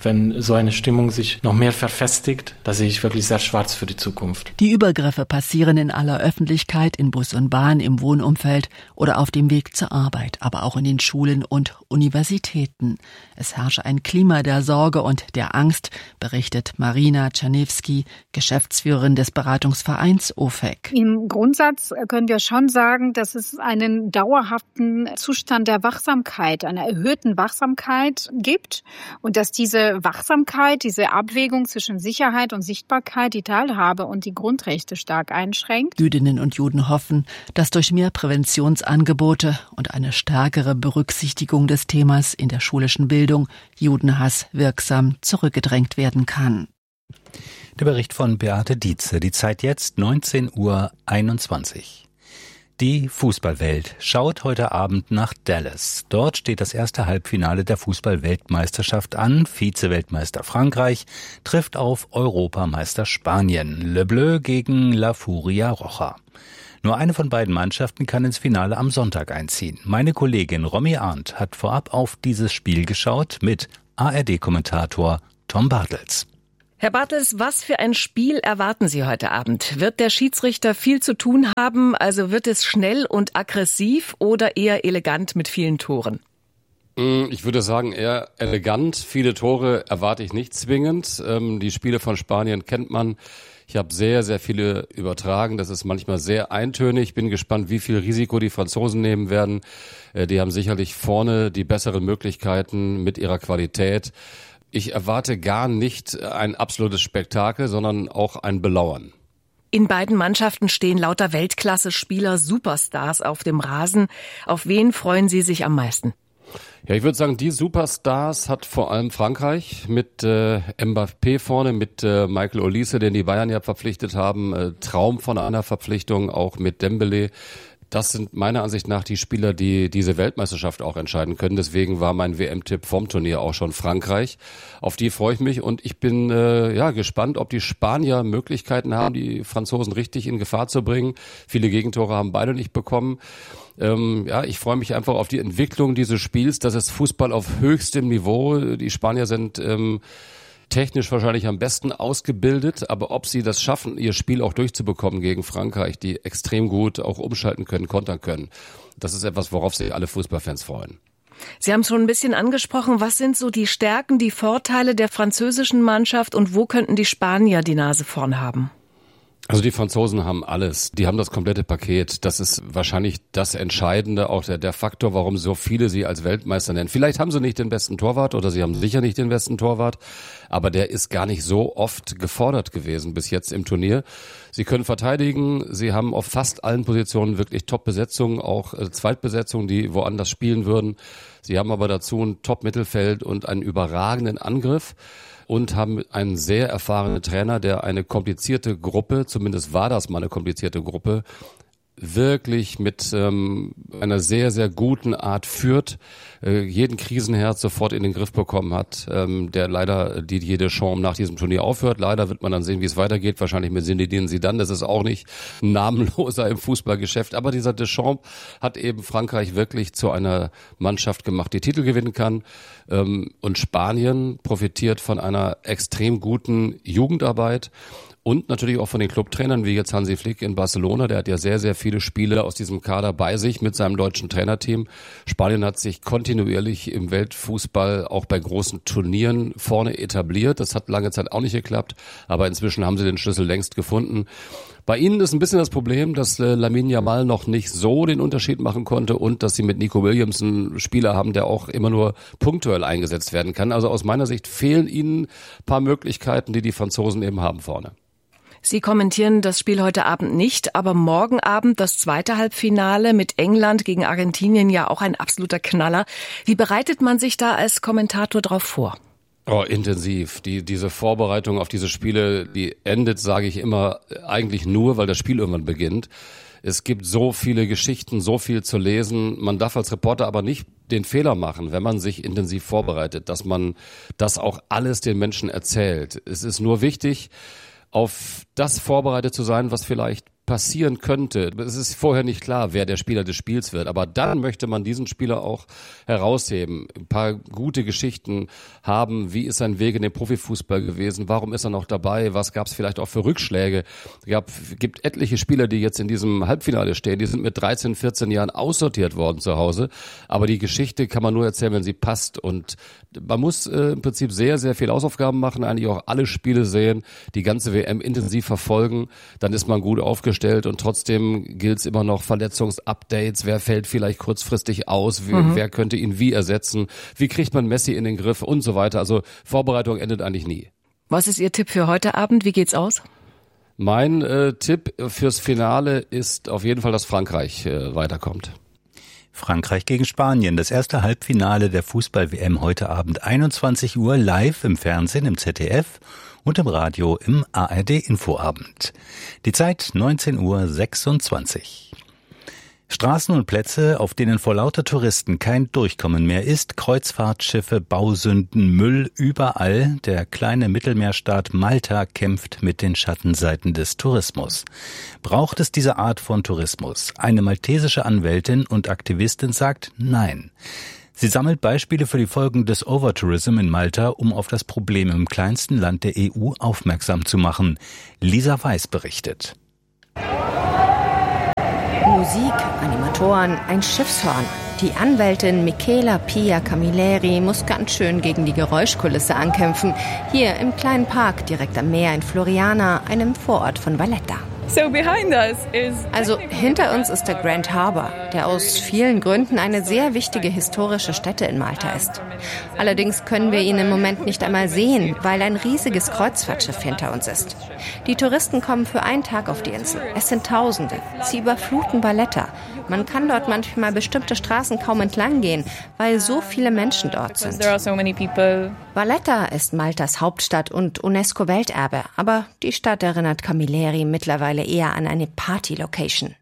Wenn so eine Stimmung sich noch mehr verfestigt, da sehe ich wirklich sehr schwarz für die Zukunft. Die Übergriffe passieren in aller Öffentlichkeit, in Bus und Bahn, im Wohnumfeld oder auf dem Weg zur Arbeit, aber auch in den Schulen und Universitäten. Es herrsche ein Klima der Sorge und der Angst, berichtet Marina Czerniewski, Geschäftsführerin des Beratungsvereins O F E C. Im Grundsatz können wir schon sagen, dass es einen dauerhaften Zustand der Wachsamkeit, einer erhöhten Wachsamkeit gibt und dass diese Wachsamkeit, diese Abwägung zwischen Sicherheit und Sichtbarkeit die Teilhabe und die Grundrechte stark einschränkt. Jüdinnen und Juden hoffen, dass durch mehr Präventionsangebote und eine stärkere Berücksichtigung des Themas in der schulischen Bildung Judenhass wirksam zurückgedrängt werden kann. Der Bericht von Beate Dietze. Die Zeit jetzt neunzehn Uhr einundzwanzig. Die Fußballwelt schaut heute Abend nach Dallas. Dort steht das erste Halbfinale der Fußball-Weltmeisterschaft an. Vize-Weltmeister Frankreich trifft auf Europameister Spanien. Le Bleu gegen La Furia Roja. Nur eine von beiden Mannschaften kann ins Finale am Sonntag einziehen. Meine Kollegin Romy Arndt hat vorab auf dieses Spiel geschaut mit A R D-Kommentator Tom Bartels. Herr Bartels, was für ein Spiel erwarten Sie heute Abend? Wird der Schiedsrichter viel zu tun haben? Also wird es schnell und aggressiv oder eher elegant mit vielen Toren? Ich würde sagen eher elegant. Viele Tore erwarte ich nicht zwingend. Die Spiele von Spanien kennt man. Ich habe sehr, sehr viele übertragen. Das ist manchmal sehr eintönig. Ich bin gespannt, wie viel Risiko die Franzosen nehmen werden. Die haben sicherlich vorne die besseren Möglichkeiten mit ihrer Qualität. Ich erwarte gar nicht ein absolutes Spektakel, sondern auch ein Belauern. In beiden Mannschaften stehen lauter Weltklasse-Spieler, Superstars auf dem Rasen. Auf wen freuen Sie sich am meisten? Ja, ich würde sagen, die Superstars hat vor allem Frankreich mit äh, Mbappé vorne, mit äh, Michael Olise, den die Bayern ja verpflichtet haben. Äh, Traum von einer Verpflichtung, auch mit Dembélé. Das sind meiner Ansicht nach die Spieler, die diese Weltmeisterschaft auch entscheiden können. Deswegen war mein W M-Tipp vom Turnier auch schon Frankreich. Auf die freue ich mich und ich bin äh, ja gespannt, ob die Spanier Möglichkeiten haben, die Franzosen richtig in Gefahr zu bringen. Viele Gegentore haben beide nicht bekommen. Ähm, ja, ich freue mich einfach auf die Entwicklung dieses Spiels. Das ist Fußball auf höchstem Niveau. Die Spanier sind ähm, technisch wahrscheinlich am besten ausgebildet, aber ob sie das schaffen, ihr Spiel auch durchzubekommen gegen Frankreich, die extrem gut auch umschalten können, kontern können, das ist etwas, worauf sich alle Fußballfans freuen. Sie haben es schon ein bisschen angesprochen. Was sind so die Stärken, die Vorteile der französischen Mannschaft und wo könnten die Spanier die Nase vorn haben? Also die Franzosen haben alles. Die haben das komplette Paket. Das ist wahrscheinlich das Entscheidende, auch der, der Faktor, warum so viele sie als Weltmeister nennen. Vielleicht haben sie nicht den besten Torwart oder sie haben sicher nicht den besten Torwart, aber der ist gar nicht so oft gefordert gewesen bis jetzt im Turnier. Sie können verteidigen. Sie haben auf fast allen Positionen wirklich Top-Besetzungen, auch äh, Zweitbesetzungen, die woanders spielen würden. Sie haben aber dazu ein Top-Mittelfeld und einen überragenden Angriff. Und haben einen sehr erfahrenen Trainer, der eine komplizierte Gruppe, zumindest war das mal eine komplizierte Gruppe, wirklich mit ähm, einer sehr, sehr guten Art führt, äh, jeden Krisenherd sofort in den Griff bekommen hat, ähm, der leider Didier Deschamps nach diesem Turnier aufhört. Leider wird man dann sehen, wie es weitergeht, wahrscheinlich mit Zinedine Zidane. Das ist auch nicht namenloser im Fußballgeschäft, aber dieser Deschamps hat eben Frankreich wirklich zu einer Mannschaft gemacht, die Titel gewinnen kann. Ähm, und Spanien profitiert von einer extrem guten Jugendarbeit. Und natürlich auch von den Clubtrainern, wie jetzt Hansi Flick in Barcelona. Der hat ja sehr, sehr viele Spieler aus diesem Kader bei sich mit seinem deutschen Trainerteam. Spanien hat sich kontinuierlich im Weltfußball auch bei großen Turnieren vorne etabliert. Das hat lange Zeit auch nicht geklappt, aber inzwischen haben sie den Schlüssel längst gefunden. Bei ihnen ist ein bisschen das Problem, dass äh, Lamine Yamal noch nicht so den Unterschied machen konnte und dass sie mit Nico Williams einen Spieler haben, der auch immer nur punktuell eingesetzt werden kann. Also aus meiner Sicht fehlen ihnen ein paar Möglichkeiten, die die Franzosen eben haben vorne. Sie kommentieren das Spiel heute Abend nicht, aber morgen Abend das zweite Halbfinale mit England gegen Argentinien, ja auch ein absoluter Knaller. Wie bereitet man sich da als Kommentator drauf vor? Oh, intensiv. Die, diese Vorbereitung auf diese Spiele, die endet, sage ich immer, eigentlich nur, weil das Spiel irgendwann beginnt. Es gibt so viele Geschichten, so viel zu lesen. Man darf als Reporter aber nicht den Fehler machen, wenn man sich intensiv vorbereitet, dass man das auch alles den Menschen erzählt. Es ist nur wichtig, auf das vorbereitet zu sein, was vielleicht passieren könnte. Es ist vorher nicht klar, wer der Spieler des Spiels wird, aber dann möchte man diesen Spieler auch herausheben, ein paar gute Geschichten haben, wie ist sein Weg in den Profifußball gewesen, warum ist er noch dabei, was gab es vielleicht auch für Rückschläge. Es gab, gibt etliche Spieler, die jetzt in diesem Halbfinale stehen, die sind mit dreizehn, vierzehn Jahren aussortiert worden zu Hause, aber die Geschichte kann man nur erzählen, wenn sie passt, und man muss äh, im Prinzip sehr, sehr viel Hausaufgaben machen, eigentlich auch alle Spiele sehen, die ganze W M intensiv verfolgen, dann ist man gut aufgestellt. Und trotzdem gilt es immer noch Verletzungsupdates, wer fällt vielleicht kurzfristig aus, wie, mhm. wer könnte ihn wie ersetzen, wie kriegt man Messi in den Griff und so weiter. Also Vorbereitung endet eigentlich nie. Was ist Ihr Tipp für heute Abend? Wie geht's aus? Mein äh, Tipp fürs Finale ist auf jeden Fall, dass Frankreich äh, weiterkommt. Frankreich gegen Spanien, das erste Halbfinale der Fußball-W M heute Abend einundzwanzig Uhr live im Fernsehen im Z D F und im Radio im A R D-Infoabend. Die Zeit neunzehn Uhr sechsundzwanzig. Straßen und Plätze, auf denen vor lauter Touristen kein Durchkommen mehr ist, Kreuzfahrtschiffe, Bausünden, Müll, überall. Der kleine Mittelmeerstaat Malta kämpft mit den Schattenseiten des Tourismus. Braucht es diese Art von Tourismus? Eine maltesische Anwältin und Aktivistin sagt nein. Sie sammelt Beispiele für die Folgen des Overtourism in Malta, um auf das Problem im kleinsten Land der E U aufmerksam zu machen. Lisa Weiß berichtet. Musik, Animatoren, ein Schiffshorn. Die Anwältin Michela Pia Camilleri muss ganz schön gegen die Geräuschkulisse ankämpfen. Hier im kleinen Park direkt am Meer in Floriana, einem Vorort von Valletta. Also hinter uns ist der Grand Harbour, der aus vielen Gründen eine sehr wichtige historische Stätte in Malta ist. Allerdings können wir ihn im Moment nicht einmal sehen, weil ein riesiges Kreuzfahrtschiff hinter uns ist. Die Touristen kommen für einen Tag auf die Insel. Es sind Tausende. Sie überfluten Valletta. Man kann dort manchmal bestimmte Straßen kaum entlang gehen, weil so viele Menschen dort sind. Valletta ist Maltas Hauptstadt und UNESCO-Welterbe, aber die Stadt erinnert Camilleri mittlerweile eher an eine Party-Location.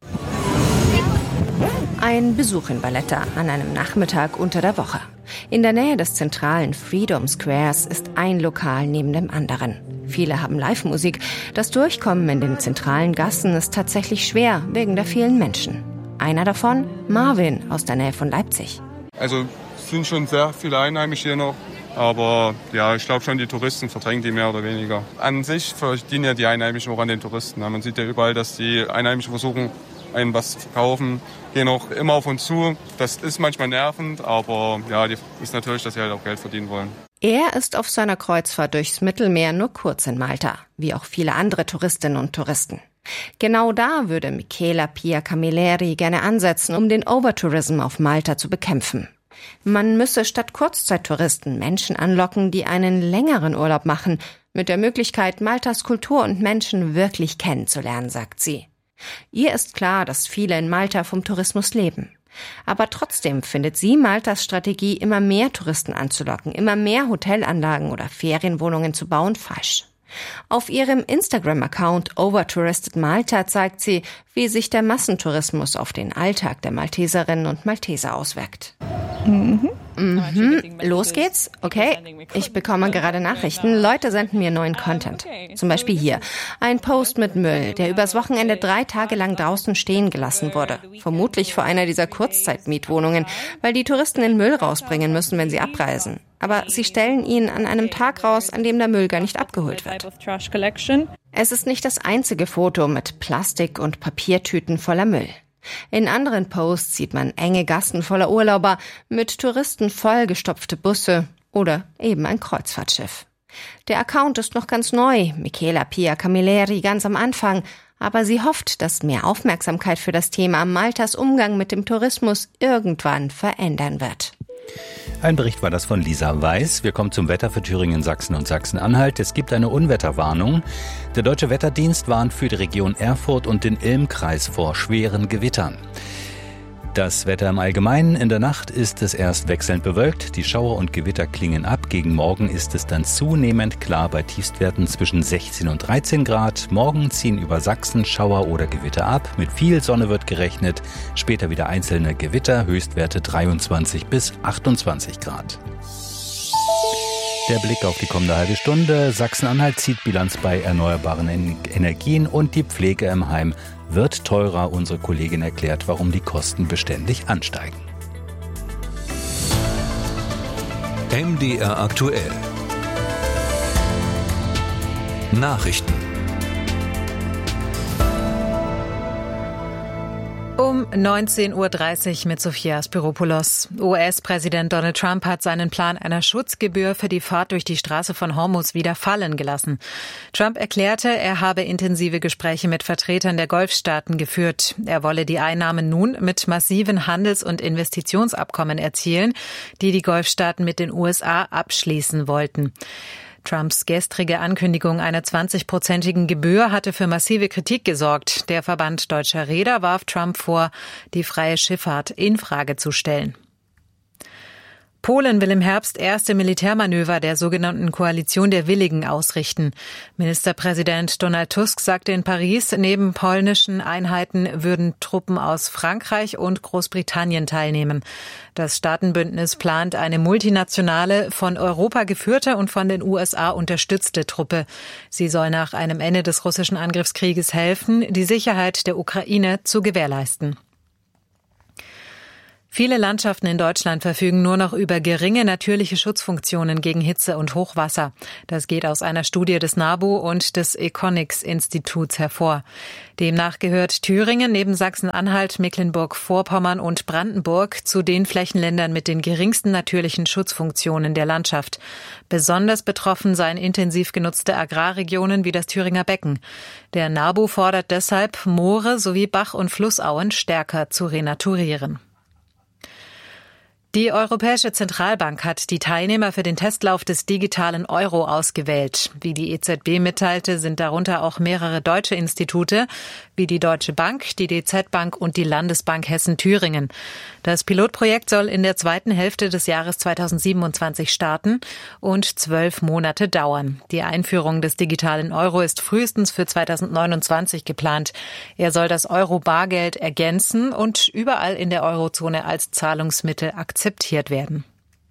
Ein Besuch in Valletta an einem Nachmittag unter der Woche. In der Nähe des zentralen Freedom Squares ist ein Lokal neben dem anderen. Viele haben Live-Musik. Das Durchkommen in den zentralen Gassen ist tatsächlich schwer wegen der vielen Menschen. Einer davon, Marvin aus der Nähe von Leipzig. Also es sind schon sehr viele Einheimische hier noch, aber ja, ich glaube schon, die Touristen verdrängen die mehr oder weniger. An sich verdienen ja die Einheimischen auch an den Touristen. Man sieht ja überall, dass die Einheimischen versuchen, einen was zu verkaufen, gehen auch immer auf uns zu. Das ist manchmal nervend, aber ja, die ist natürlich, dass sie halt auch Geld verdienen wollen. Er ist auf seiner Kreuzfahrt durchs Mittelmeer nur kurz in Malta, wie auch viele andere Touristinnen und Touristen. Genau da würde Michela Pia Camilleri gerne ansetzen, um den Overtourism auf Malta zu bekämpfen. Man müsse statt Kurzzeittouristen Menschen anlocken, die einen längeren Urlaub machen, mit der Möglichkeit, Maltas Kultur und Menschen wirklich kennenzulernen, sagt sie. Ihr ist klar, dass viele in Malta vom Tourismus leben. Aber trotzdem findet sie Maltas Strategie, immer mehr Touristen anzulocken, immer mehr Hotelanlagen oder Ferienwohnungen zu bauen, falsch. Auf ihrem Instagram-Account Overtouristed Malta zeigt sie, wie sich der Massentourismus auf den Alltag der Malteserinnen und Malteser auswirkt. Mhm. Mhm. Los geht's? Okay. Ich bekomme gerade Nachrichten. Leute senden mir neuen Content. Zum Beispiel hier. Ein Post mit Müll, der übers Wochenende drei Tage lang draußen stehen gelassen wurde. Vermutlich vor einer dieser Kurzzeitmietwohnungen, weil die Touristen den Müll rausbringen müssen, wenn sie abreisen. Aber sie stellen ihn an einem Tag raus, an dem der Müll gar nicht abgeholt wird. Es ist nicht das einzige Foto mit Plastik- und Papiertüten voller Müll. In anderen Posts sieht man enge Gassen voller Urlauber, mit Touristen vollgestopfte Busse oder eben ein Kreuzfahrtschiff. Der Account ist noch ganz neu, Michela Pia Camilleri ganz am Anfang, aber sie hofft, dass mehr Aufmerksamkeit für das Thema Maltas Umgang mit dem Tourismus irgendwann verändern wird. Ein Bericht war das von Lisa Weiß. Wir kommen zum Wetter für Thüringen, Sachsen und Sachsen-Anhalt. Es gibt eine Unwetterwarnung. Der Deutsche Wetterdienst warnt für die Region Erfurt und den Ilm-Kreis vor schweren Gewittern. Das Wetter im Allgemeinen: In der Nacht ist es erst wechselnd bewölkt. Die Schauer und Gewitter klingen ab. Gegen Morgen ist es dann zunehmend klar bei Tiefstwerten zwischen sechzehn und dreizehn Grad. Morgen ziehen über Sachsen Schauer oder Gewitter ab. Mit viel Sonne wird gerechnet. Später wieder einzelne Gewitter. Höchstwerte dreiundzwanzig bis achtundzwanzig Grad. Der Blick auf die kommende halbe Stunde. Sachsen-Anhalt zieht Bilanz bei erneuerbaren Energien und die Pflege im Heim wird teurer. Unsere Kollegin erklärt, warum die Kosten beständig ansteigen. M D R aktuell. Nachrichten. Um neunzehn Uhr dreißig mit Sophia Spiropoulos. U S-Präsident Donald Trump hat seinen Plan einer Schutzgebühr für die Fahrt durch die Straße von Hormuz wieder fallen gelassen. Trump erklärte, er habe intensive Gespräche mit Vertretern der Golfstaaten geführt. Er wolle die Einnahmen nun mit massiven Handels- und Investitionsabkommen erzielen, die die Golfstaaten mit den U S A abschließen wollten. Trumps gestrige Ankündigung einer zwanzigprozentigen Gebühr hatte für massive Kritik gesorgt. Der Verband Deutscher Reeder warf Trump vor, die freie Schifffahrt in Frage zu stellen. Polen will im Herbst erste Militärmanöver der sogenannten Koalition der Willigen ausrichten. Ministerpräsident Donald Tusk sagte in Paris, neben polnischen Einheiten würden Truppen aus Frankreich und Großbritannien teilnehmen. Das Staatenbündnis plant eine multinationale, von Europa geführte und von den U S A unterstützte Truppe. Sie soll nach einem Ende des russischen Angriffskrieges helfen, die Sicherheit der Ukraine zu gewährleisten. Viele Landschaften in Deutschland verfügen nur noch über geringe natürliche Schutzfunktionen gegen Hitze und Hochwasser. Das geht aus einer Studie des NABU und des Econics-Instituts hervor. Demnach gehört Thüringen neben Sachsen-Anhalt, Mecklenburg-Vorpommern und Brandenburg zu den Flächenländern mit den geringsten natürlichen Schutzfunktionen der Landschaft. Besonders betroffen seien intensiv genutzte Agrarregionen wie das Thüringer Becken. Der NABU fordert deshalb, Moore sowie Bach- und Flussauen stärker zu renaturieren. Die Europäische Zentralbank hat die Teilnehmer für den Testlauf des digitalen Euro ausgewählt. Wie die E Z B mitteilte, sind darunter auch mehrere deutsche Institute, wie die Deutsche Bank, die D Z Bank und die Landesbank Hessen-Thüringen. Das Pilotprojekt soll in der zweiten Hälfte des Jahres zweitausendsiebenundzwanzig starten und zwölf Monate dauern. Die Einführung des digitalen Euro ist frühestens für zweitausendneunundzwanzig geplant. Er soll das Euro-Bargeld ergänzen und überall in der Eurozone als Zahlungsmittel akzeptiert akzeptiert werden.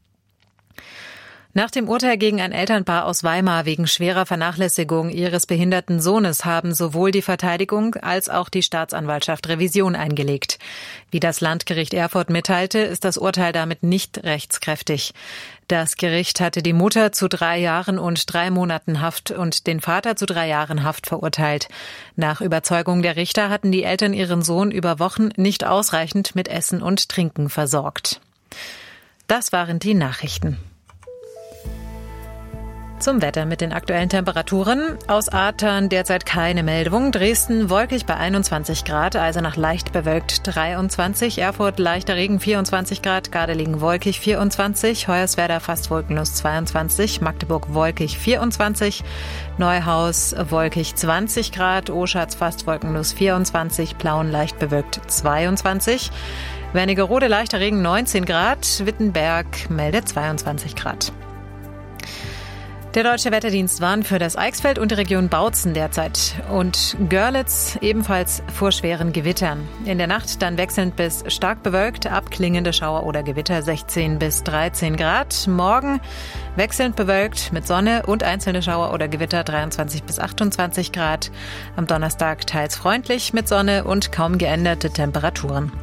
Nach dem Urteil gegen ein Elternpaar aus Weimar wegen schwerer Vernachlässigung ihres behinderten Sohnes haben sowohl die Verteidigung als auch die Staatsanwaltschaft Revision eingelegt. Wie das Landgericht Erfurt mitteilte, ist das Urteil damit nicht rechtskräftig. Das Gericht hatte die Mutter zu drei Jahren und drei Monaten Haft und den Vater zu drei Jahren Haft verurteilt. Nach Überzeugung der Richter hatten die Eltern ihren Sohn über Wochen nicht ausreichend mit Essen und Trinken versorgt. Das waren die Nachrichten. Zum Wetter mit den aktuellen Temperaturen. Aus Aatern derzeit keine Meldung. Dresden wolkig bei einundzwanzig Grad, Eisenach leicht bewölkt dreiundzwanzig, Erfurt leichter Regen vierundzwanzig Grad, Gardelegen wolkig vierundzwanzig, Hoyerswerda fast wolkenlos zweiundzwanzig, Magdeburg wolkig vierundzwanzig, Neuhaus wolkig zwanzig Grad, Oschatz fast wolkenlos vierundzwanzig, Plauen leicht bewölkt zweiundzwanzig, Wernigerode leichter Regen neunzehn Grad, Wittenberg meldet zweiundzwanzig Grad. Der Deutsche Wetterdienst warnt für das Eichsfeld und die Region Bautzen derzeit und Görlitz ebenfalls vor schweren Gewittern. In der Nacht dann wechselnd bis stark bewölkt, abklingende Schauer oder Gewitter sechzehn bis dreizehn Grad. Morgen wechselnd bewölkt mit Sonne und einzelne Schauer oder Gewitter dreiundzwanzig bis achtundzwanzig Grad. Am Donnerstag teils freundlich mit Sonne und kaum geänderte Temperaturen.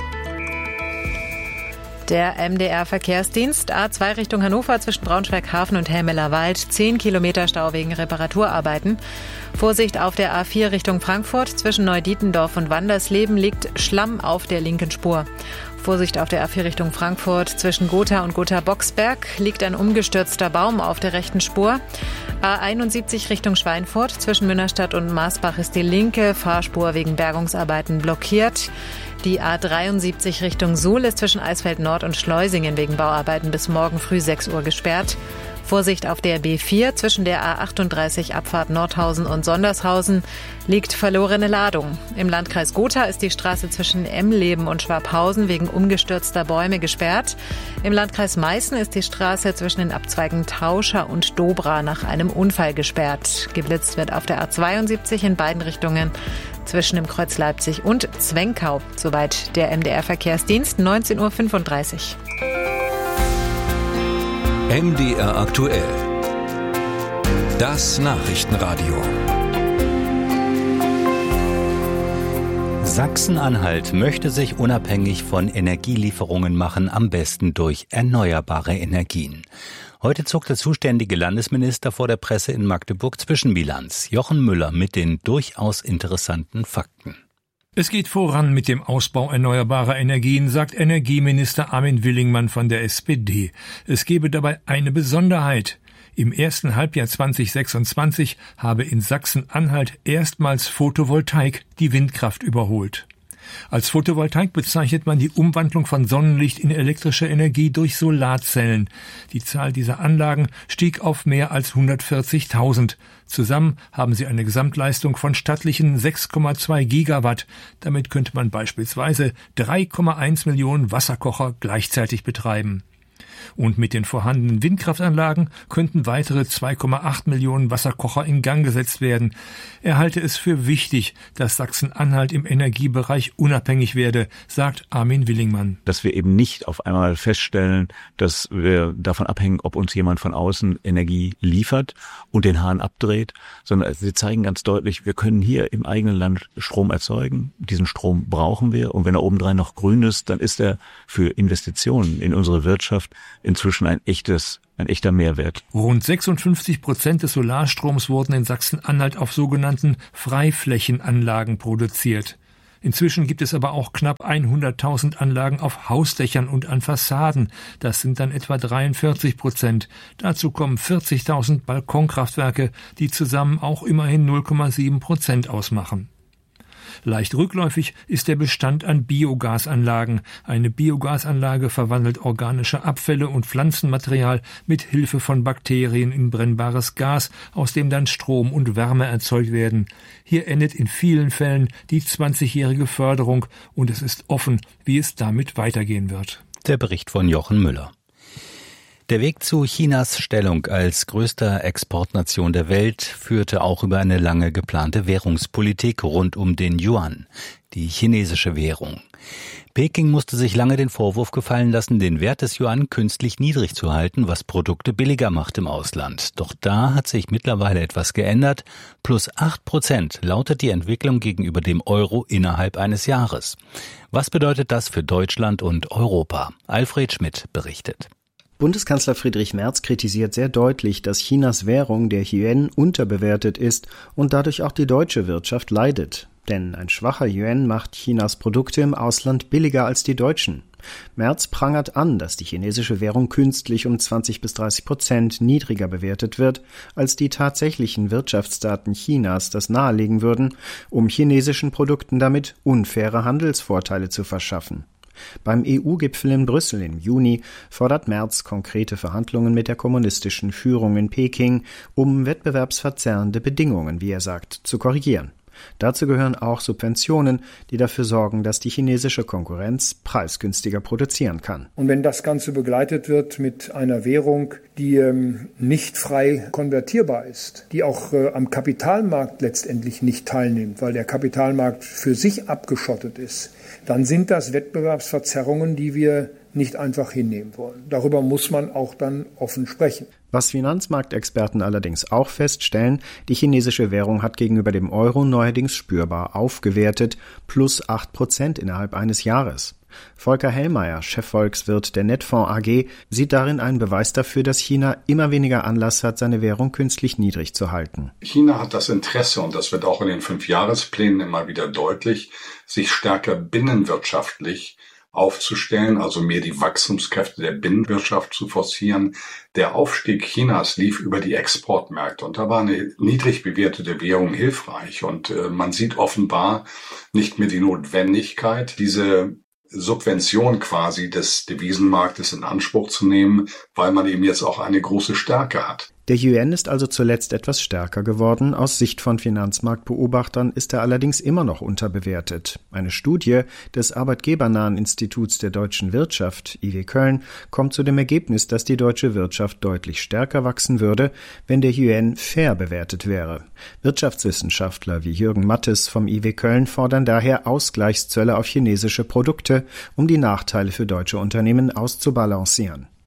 Der M D R-Verkehrsdienst A zwei Richtung Hannover zwischen Braunschweig-Hafen und Helmeler-Wald. zehn Kilometer Stau wegen Reparaturarbeiten. Vorsicht auf der A vier Richtung Frankfurt. Zwischen Neudietendorf und Wandersleben liegt Schlamm auf der linken Spur. Vorsicht auf der A vier Richtung Frankfurt. Zwischen Gotha und Gotha-Boxberg liegt ein umgestürzter Baum auf der rechten Spur. A einundsiebzig Richtung Schweinfurt. Zwischen Münnerstadt und Maasbach ist die linke Fahrspur wegen Bergungsarbeiten blockiert. Die A dreiundsiebzig Richtung Suhl ist zwischen Eisfeld Nord und Schleusingen wegen Bauarbeiten bis morgen früh sechs Uhr gesperrt. Vorsicht auf der B vier zwischen der A achtunddreißig Abfahrt Nordhausen und Sondershausen liegt verlorene Ladung. Im Landkreis Gotha ist die Straße zwischen Emleben und Schwabhausen wegen umgestürzter Bäume gesperrt. Im Landkreis Meißen ist die Straße zwischen den Abzweigen Tauscher und Dobra nach einem Unfall gesperrt. Geblitzt wird auf der A zweiundsiebzig in beiden Richtungen zwischen dem Kreuz Leipzig und Zwenkau. Soweit der M D R-Verkehrsdienst, neunzehn Uhr fünfunddreißig. M D R aktuell. Das Nachrichtenradio. Sachsen-Anhalt möchte sich unabhängig von Energielieferungen machen, am besten durch erneuerbare Energien. Heute zog der zuständige Landesminister vor der Presse in Magdeburg Zwischenbilanz. Jochen Müller mit den durchaus interessanten Fakten. Es geht voran mit dem Ausbau erneuerbarer Energien, sagt Energieminister Armin Willingmann von der S P D. Es gebe dabei eine Besonderheit. Im ersten Halbjahr zweitausendsechsundzwanzig habe in Sachsen-Anhalt erstmals Photovoltaik die Windkraft überholt. Als Photovoltaik bezeichnet man die Umwandlung von Sonnenlicht in elektrische Energie durch Solarzellen. Die Zahl dieser Anlagen stieg auf mehr als hundertvierzigtausend. Zusammen haben sie eine Gesamtleistung von stattlichen sechs Komma zwei Gigawatt. Damit könnte man beispielsweise drei Komma eins Millionen Wasserkocher gleichzeitig betreiben. Und mit den vorhandenen Windkraftanlagen könnten weitere zwei Komma acht Millionen Wasserkocher in Gang gesetzt werden. Er halte es für wichtig, dass Sachsen-Anhalt im Energiebereich unabhängig werde, sagt Armin Willingmann. Dass wir eben nicht auf einmal feststellen, dass wir davon abhängen, ob uns jemand von außen Energie liefert und den Hahn abdreht, sondern sie zeigen ganz deutlich, wir können hier im eigenen Land Strom erzeugen. Diesen Strom brauchen wir. Und wenn er obendrein noch grün ist, dann ist er für Investitionen in unsere Wirtschaft inzwischen ein echtes, ein echter Mehrwert. Rund sechsundfünfzig Prozent des Solarstroms wurden in Sachsen-Anhalt auf sogenannten Freiflächenanlagen produziert. Inzwischen gibt es aber auch knapp hunderttausend Anlagen auf Hausdächern und an Fassaden. Das sind dann etwa dreiundvierzig Prozent. Dazu kommen vierzigtausend Balkonkraftwerke, die zusammen auch immerhin null Komma sieben Prozent ausmachen. Leicht rückläufig ist der Bestand an Biogasanlagen. Eine Biogasanlage verwandelt organische Abfälle und Pflanzenmaterial mit Hilfe von Bakterien in brennbares Gas, aus dem dann Strom und Wärme erzeugt werden. Hier endet in vielen Fällen die zwanzigjährige Förderung und es ist offen, wie es damit weitergehen wird. Der Bericht von Jochen Müller. Der Weg zu Chinas Stellung als größter Exportnation der Welt führte auch über eine lange geplante Währungspolitik rund um den Yuan, die chinesische Währung. Peking musste sich lange den Vorwurf gefallen lassen, den Wert des Yuan künstlich niedrig zu halten, was Produkte billiger macht im Ausland. Doch da hat sich mittlerweile etwas geändert. Plus acht Prozent lautet die Entwicklung gegenüber dem Euro innerhalb eines Jahres. Was bedeutet das für Deutschland und Europa? Alfred Schmidt berichtet. Bundeskanzler Friedrich Merz kritisiert sehr deutlich, dass Chinas Währung, der Yuan, unterbewertet ist und dadurch auch die deutsche Wirtschaft leidet. Denn ein schwacher Yuan macht Chinas Produkte im Ausland billiger als die deutschen. Merz prangert an, dass die chinesische Währung künstlich um zwanzig bis dreißig Prozent niedriger bewertet wird, als die tatsächlichen Wirtschaftsdaten Chinas das nahelegen würden, um chinesischen Produkten damit unfaire Handelsvorteile zu verschaffen. Beim E U-Gipfel in Brüssel im Juni fordert Merz konkrete Verhandlungen mit der kommunistischen Führung in Peking, um wettbewerbsverzerrende Bedingungen, wie er sagt, zu korrigieren. Dazu gehören auch Subventionen, die dafür sorgen, dass die chinesische Konkurrenz preisgünstiger produzieren kann. Und wenn das Ganze begleitet wird mit einer Währung, die ähm, nicht frei konvertierbar ist, die auch äh, am Kapitalmarkt letztendlich nicht teilnimmt, weil der Kapitalmarkt für sich abgeschottet ist, dann sind das Wettbewerbsverzerrungen, die wir nicht einfach hinnehmen wollen. Darüber muss man auch dann offen sprechen. Was Finanzmarktexperten allerdings auch feststellen, die chinesische Währung hat gegenüber dem Euro neuerdings spürbar aufgewertet, plus acht Prozent innerhalb eines Jahres. Volker Hellmeier, Chefvolkswirt der Netfonds A G, sieht darin einen Beweis dafür, dass China immer weniger Anlass hat, seine Währung künstlich niedrig zu halten. China hat das Interesse, und das wird auch in den Fünfjahresplänen immer wieder deutlich, sich stärker binnenwirtschaftlich aufzustellen, also mehr die Wachstumskräfte der Binnenwirtschaft zu forcieren. Der Aufstieg Chinas lief über die Exportmärkte und da war eine niedrig bewertete Währung hilfreich und äh, man sieht offenbar nicht mehr die Notwendigkeit, diese Subvention quasi des Devisenmarktes in Anspruch zu nehmen, weil man eben jetzt auch eine große Stärke hat. Der Yuan ist also zuletzt etwas stärker geworden. Aus Sicht von Finanzmarktbeobachtern ist er allerdings immer noch unterbewertet. Eine Studie des Arbeitgebernahen Instituts der deutschen Wirtschaft, I W Köln, kommt zu dem Ergebnis, dass die deutsche Wirtschaft deutlich stärker wachsen würde, wenn der Yuan fair bewertet wäre. Wirtschaftswissenschaftler wie Jürgen Mattes vom I W Köln fordern daher Ausgleichszölle auf chinesische Produkte, um die Nachteile für deutsche Unternehmen auszubalancieren.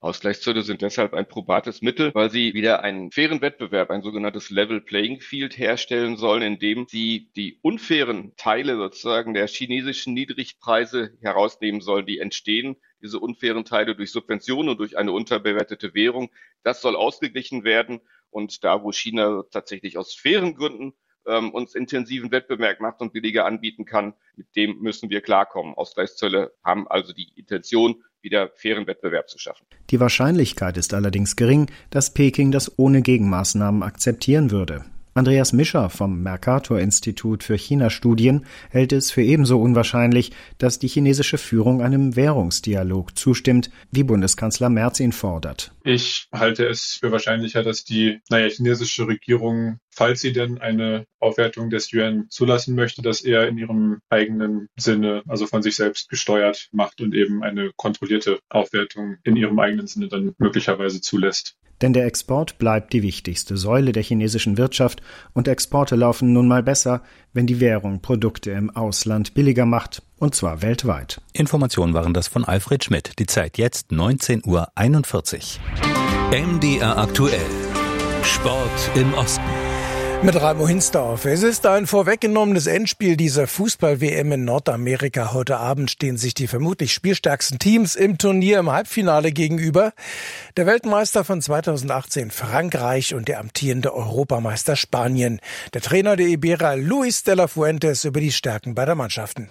Ausgleichszölle sind deshalb ein probates Mittel, weil sie wieder einen fairen Wettbewerb, ein sogenanntes Level Playing Field herstellen sollen, indem sie die unfairen Teile sozusagen der chinesischen Niedrigpreise herausnehmen sollen, die entstehen, diese unfairen Teile durch Subventionen und durch eine unterbewertete Währung. Das soll ausgeglichen werden und da, wo China tatsächlich aus fairen Gründen ähm, uns intensiven Wettbewerb macht und billiger anbieten kann, mit dem müssen wir klarkommen. Ausgleichszölle haben also die Intention, wieder fairen Wettbewerb zu schaffen. Die Wahrscheinlichkeit ist allerdings gering, dass Peking das ohne Gegenmaßnahmen akzeptieren würde. Andreas Mischer vom Mercator-Institut für China-Studien hält es für ebenso unwahrscheinlich, dass die chinesische Führung einem Währungsdialog zustimmt, wie Bundeskanzler Merz ihn fordert. Ich halte es für wahrscheinlicher, dass die naja, chinesische Regierung, falls sie denn eine Aufwertung des Yuan zulassen möchte, das eher in ihrem eigenen Sinne, also von sich selbst gesteuert macht und eben eine kontrollierte Aufwertung in ihrem eigenen Sinne dann möglicherweise zulässt. Denn der Export bleibt die wichtigste Säule der chinesischen Wirtschaft und Exporte laufen nun mal besser, wenn die Währung Produkte im Ausland billiger macht, und zwar weltweit. Informationen waren das von Alfred Schmidt. Die Zeit jetzt neunzehn Uhr einundvierzig. M D R aktuell. Sport im Osten. Mit Raimo Hinsdorf. Es ist ein vorweggenommenes Endspiel dieser Fußball-W M in Nordamerika. Heute Abend stehen sich die vermutlich spielstärksten Teams im Turnier im Halbfinale gegenüber. Der Weltmeister von zweitausendachtzehn Frankreich und der amtierende Europameister Spanien. Der Trainer der Iberer Luis de la Fuentes über die Stärken beider Mannschaften.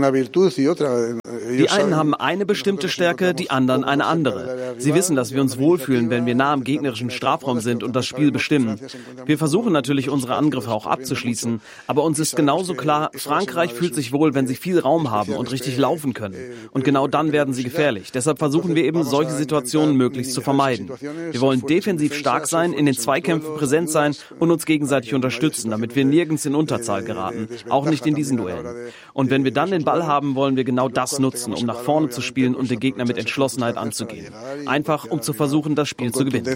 Die einen haben eine bestimmte Stärke, die anderen eine andere. Sie wissen, dass wir uns wohlfühlen, wenn wir nah am gegnerischen Strafraum sind und das Spiel bestimmen. Wir versuchen natürlich, unsere Angriffe auch abzuschließen. Aber uns ist genauso klar, Frankreich fühlt sich wohl, wenn sie viel Raum haben und richtig laufen können. Und genau dann werden sie gefährlich. Deshalb versuchen wir eben, solche Situationen möglichst zu vermeiden. Wir wollen defensiv stark sein, in den Zweikämpfen präsent sein und uns gegenseitig unterstützen, damit wir nirgends in Unterzahl geraten, auch nicht in diesen Duellen. Und wenn wir dann den Ball haben, wollen wir genau das nutzen, um nach vorne zu spielen und den Gegner mit Entschlossenheit anzugehen. Einfach, um zu versuchen, das Spiel zu gewinnen.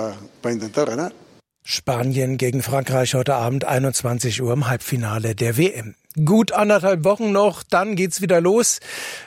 Spanien gegen Frankreich heute Abend einundzwanzig Uhr im Halbfinale der W M. Gut anderthalb Wochen noch, dann geht's wieder los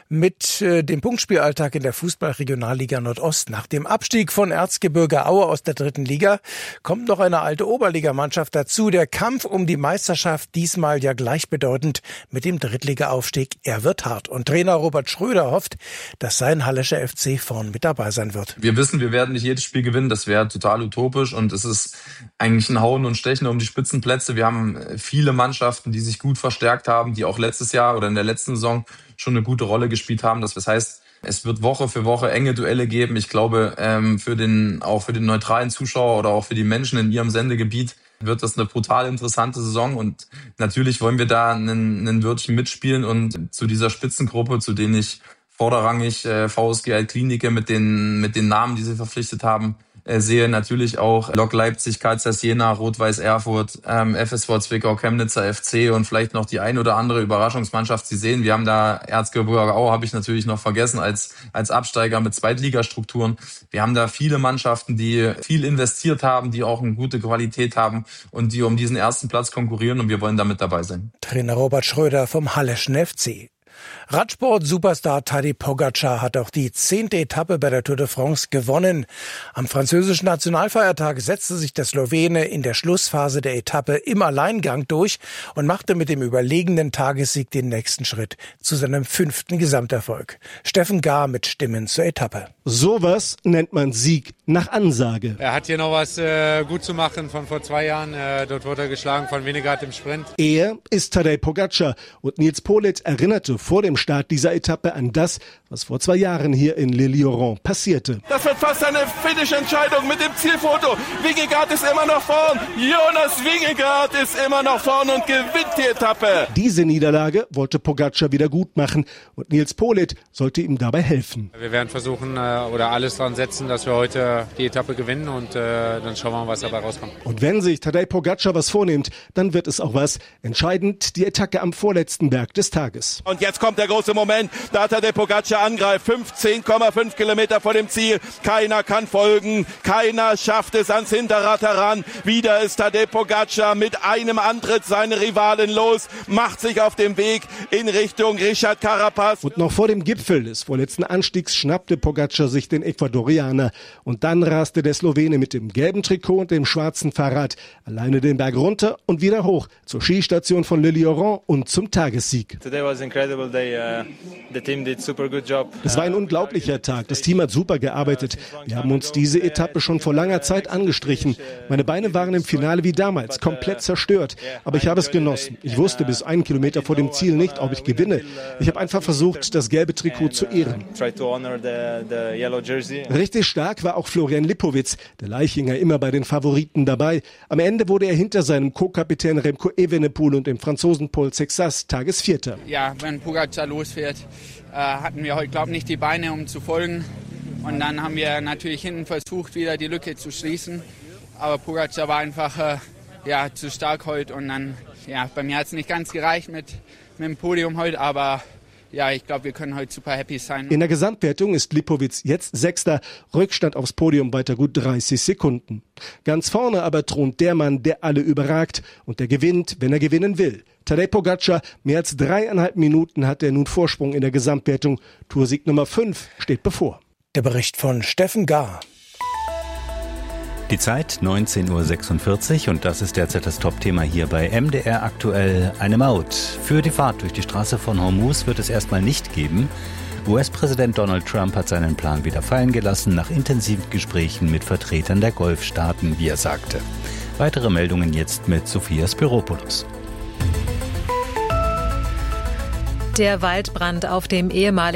mit äh, dem Punktspielalltag in der Fußball-Regionalliga Nordost. Nach dem Abstieg von Erzgebirge Aue aus der dritten Liga kommt noch eine alte Oberligamannschaft dazu. Der Kampf um die Meisterschaft, diesmal ja gleichbedeutend mit dem Drittliga-Aufstieg. Er wird hart. Und Trainer Robert Schröder hofft, dass sein Hallischer F C vorn mit dabei sein wird. Wir wissen, wir werden nicht jedes Spiel gewinnen. Das wäre total utopisch und es ist eigentlich ein Hauen und Stechen um die Spitzenplätze. Wir haben viele Mannschaften, die sich gut verstärkt haben, die auch letztes Jahr oder in der letzten Saison schon eine gute Rolle gespielt haben. Das heißt, es wird Woche für Woche enge Duelle geben. Ich glaube, für den, auch für den neutralen Zuschauer oder auch für die Menschen in ihrem Sendegebiet wird das eine brutal interessante Saison. Und natürlich wollen wir da einen, einen Wörtchen mitspielen. Und zu dieser Spitzengruppe, zu denen ich vorderrangig äh, V S G Altkliniker mit den, mit den Namen, die sie verpflichtet haben, äh, sehe natürlich auch Lok Leipzig, Karl Zeiss Jena, Rot-Weiß Erfurt, ähm, F S V Zwickau, Chemnitzer F C und vielleicht noch die ein oder andere Überraschungsmannschaft. Sie sehen, wir haben da Erzgebirge Aue, habe ich natürlich noch vergessen, als, als Absteiger mit Zweitligastrukturen. Wir haben da viele Mannschaften, die viel investiert haben, die auch eine gute Qualität haben und die um diesen ersten Platz konkurrieren und wir wollen damit dabei sein. Trainer Robert Schröder vom Halleschen F C. Radsport-Superstar Tadej Pogačar hat auch die zehnte Etappe bei der Tour de France gewonnen. Am französischen Nationalfeiertag setzte sich der Slowene in der Schlussphase der Etappe im Alleingang durch und machte mit dem überlegenen Tagessieg den nächsten Schritt zu seinem fünften Gesamterfolg. Steffen Gahr mit Stimmen zur Etappe. Sowas nennt man Sieg nach Ansage. Er hat hier noch was äh, gut zu machen von vor zwei Jahren. Äh, dort wurde er geschlagen von Vingegaard im Sprint. Er ist Tadej Pogačar und Nils Politt erinnerte vor dem Start dieser Etappe an das, was vor zwei Jahren hier in Le Lieuran passierte. Das wird fast eine Finish-Entscheidung mit dem Zielfoto. Vingegaard ist immer noch vorn. Jonas Vingegaard ist immer noch vorn und gewinnt die Etappe. Diese Niederlage wollte Pogačar wieder gut machen und Nils Politt sollte ihm dabei helfen. Wir werden versuchen oder alles dran setzen, dass wir heute die Etappe gewinnen und äh, dann schauen wir mal, was dabei rauskommt. Und wenn sich Tadej Pogačar was vornimmt, dann wird es auch was. Entscheidend die Attacke am vorletzten Berg des Tages. Und jetzt jetzt kommt der große Moment. Da hat Tadej Pogacar angreift. fünfzehn Komma fünf Kilometer vor dem Ziel. Keiner kann folgen. Keiner schafft es ans Hinterrad heran. Wieder ist Tadej Pogacar mit einem Antritt seine Rivalen los, macht sich auf dem Weg in Richtung Richard Carapaz. Und noch vor dem Gipfel des vorletzten Anstiegs schnappte Pogacar sich den Ecuadorianer. Und dann raste der Slowene mit dem gelben Trikot und dem schwarzen Fahrrad alleine den Berg runter und wieder hoch zur Skistation von Le Lioran und zum Tagessieg. Today was incredible day. Uh, the team did super good job. Es war ein unglaublicher Tag. Das Team hat super gearbeitet. Wir haben uns diese Etappe schon vor langer Zeit angestrichen. Meine Beine waren im Finale wie damals komplett zerstört. Aber ich habe es genossen. Ich wusste bis einen Kilometer vor dem Ziel nicht, ob ich gewinne. Ich habe einfach versucht, das gelbe Trikot zu ehren. Richtig stark war auch Florian Lipowitz, der Leichinger immer bei den Favoriten dabei. Am Ende wurde er hinter seinem Co-Kapitän Remco Evenepoel und dem Franzosen Paul Sexas Tagesvierter. Ja, wenn Pogacar losfährt, äh, hatten wir heute, glaube ich, nicht die Beine, um zu folgen. Und dann haben wir natürlich hinten versucht, wieder die Lücke zu schließen. Aber Pogacar war einfach äh, ja, zu stark heute. Und dann, ja, bei mir hat es nicht ganz gereicht mit, mit dem Podium heute, aber ja, ich glaube, wir können heute super happy sein. In der Gesamtwertung ist Lipowitz jetzt Sechster, Rückstand aufs Podium weiter gut dreißig Sekunden. Ganz vorne aber thront der Mann, der alle überragt und der gewinnt, wenn er gewinnen will. Tadej Pogacar, mehr als dreieinhalb Minuten hat er nun Vorsprung in der Gesamtwertung. Toursieg Nummer fünf steht bevor. Der Bericht von Steffen Gahr. Die Zeit neunzehn Uhr sechsundvierzig und das ist derzeit das Top-Thema hier bei M D R aktuell. Eine Maut für die Fahrt durch die Straße von Hormuz wird es erstmal nicht geben. U S-Präsident Donald Trump hat seinen Plan wieder fallen gelassen nach intensiven Gesprächen mit Vertretern der Golfstaaten, wie er sagte. Weitere Meldungen jetzt mit Sophia Spiropoulos. Der Waldbrand auf dem ehemaligen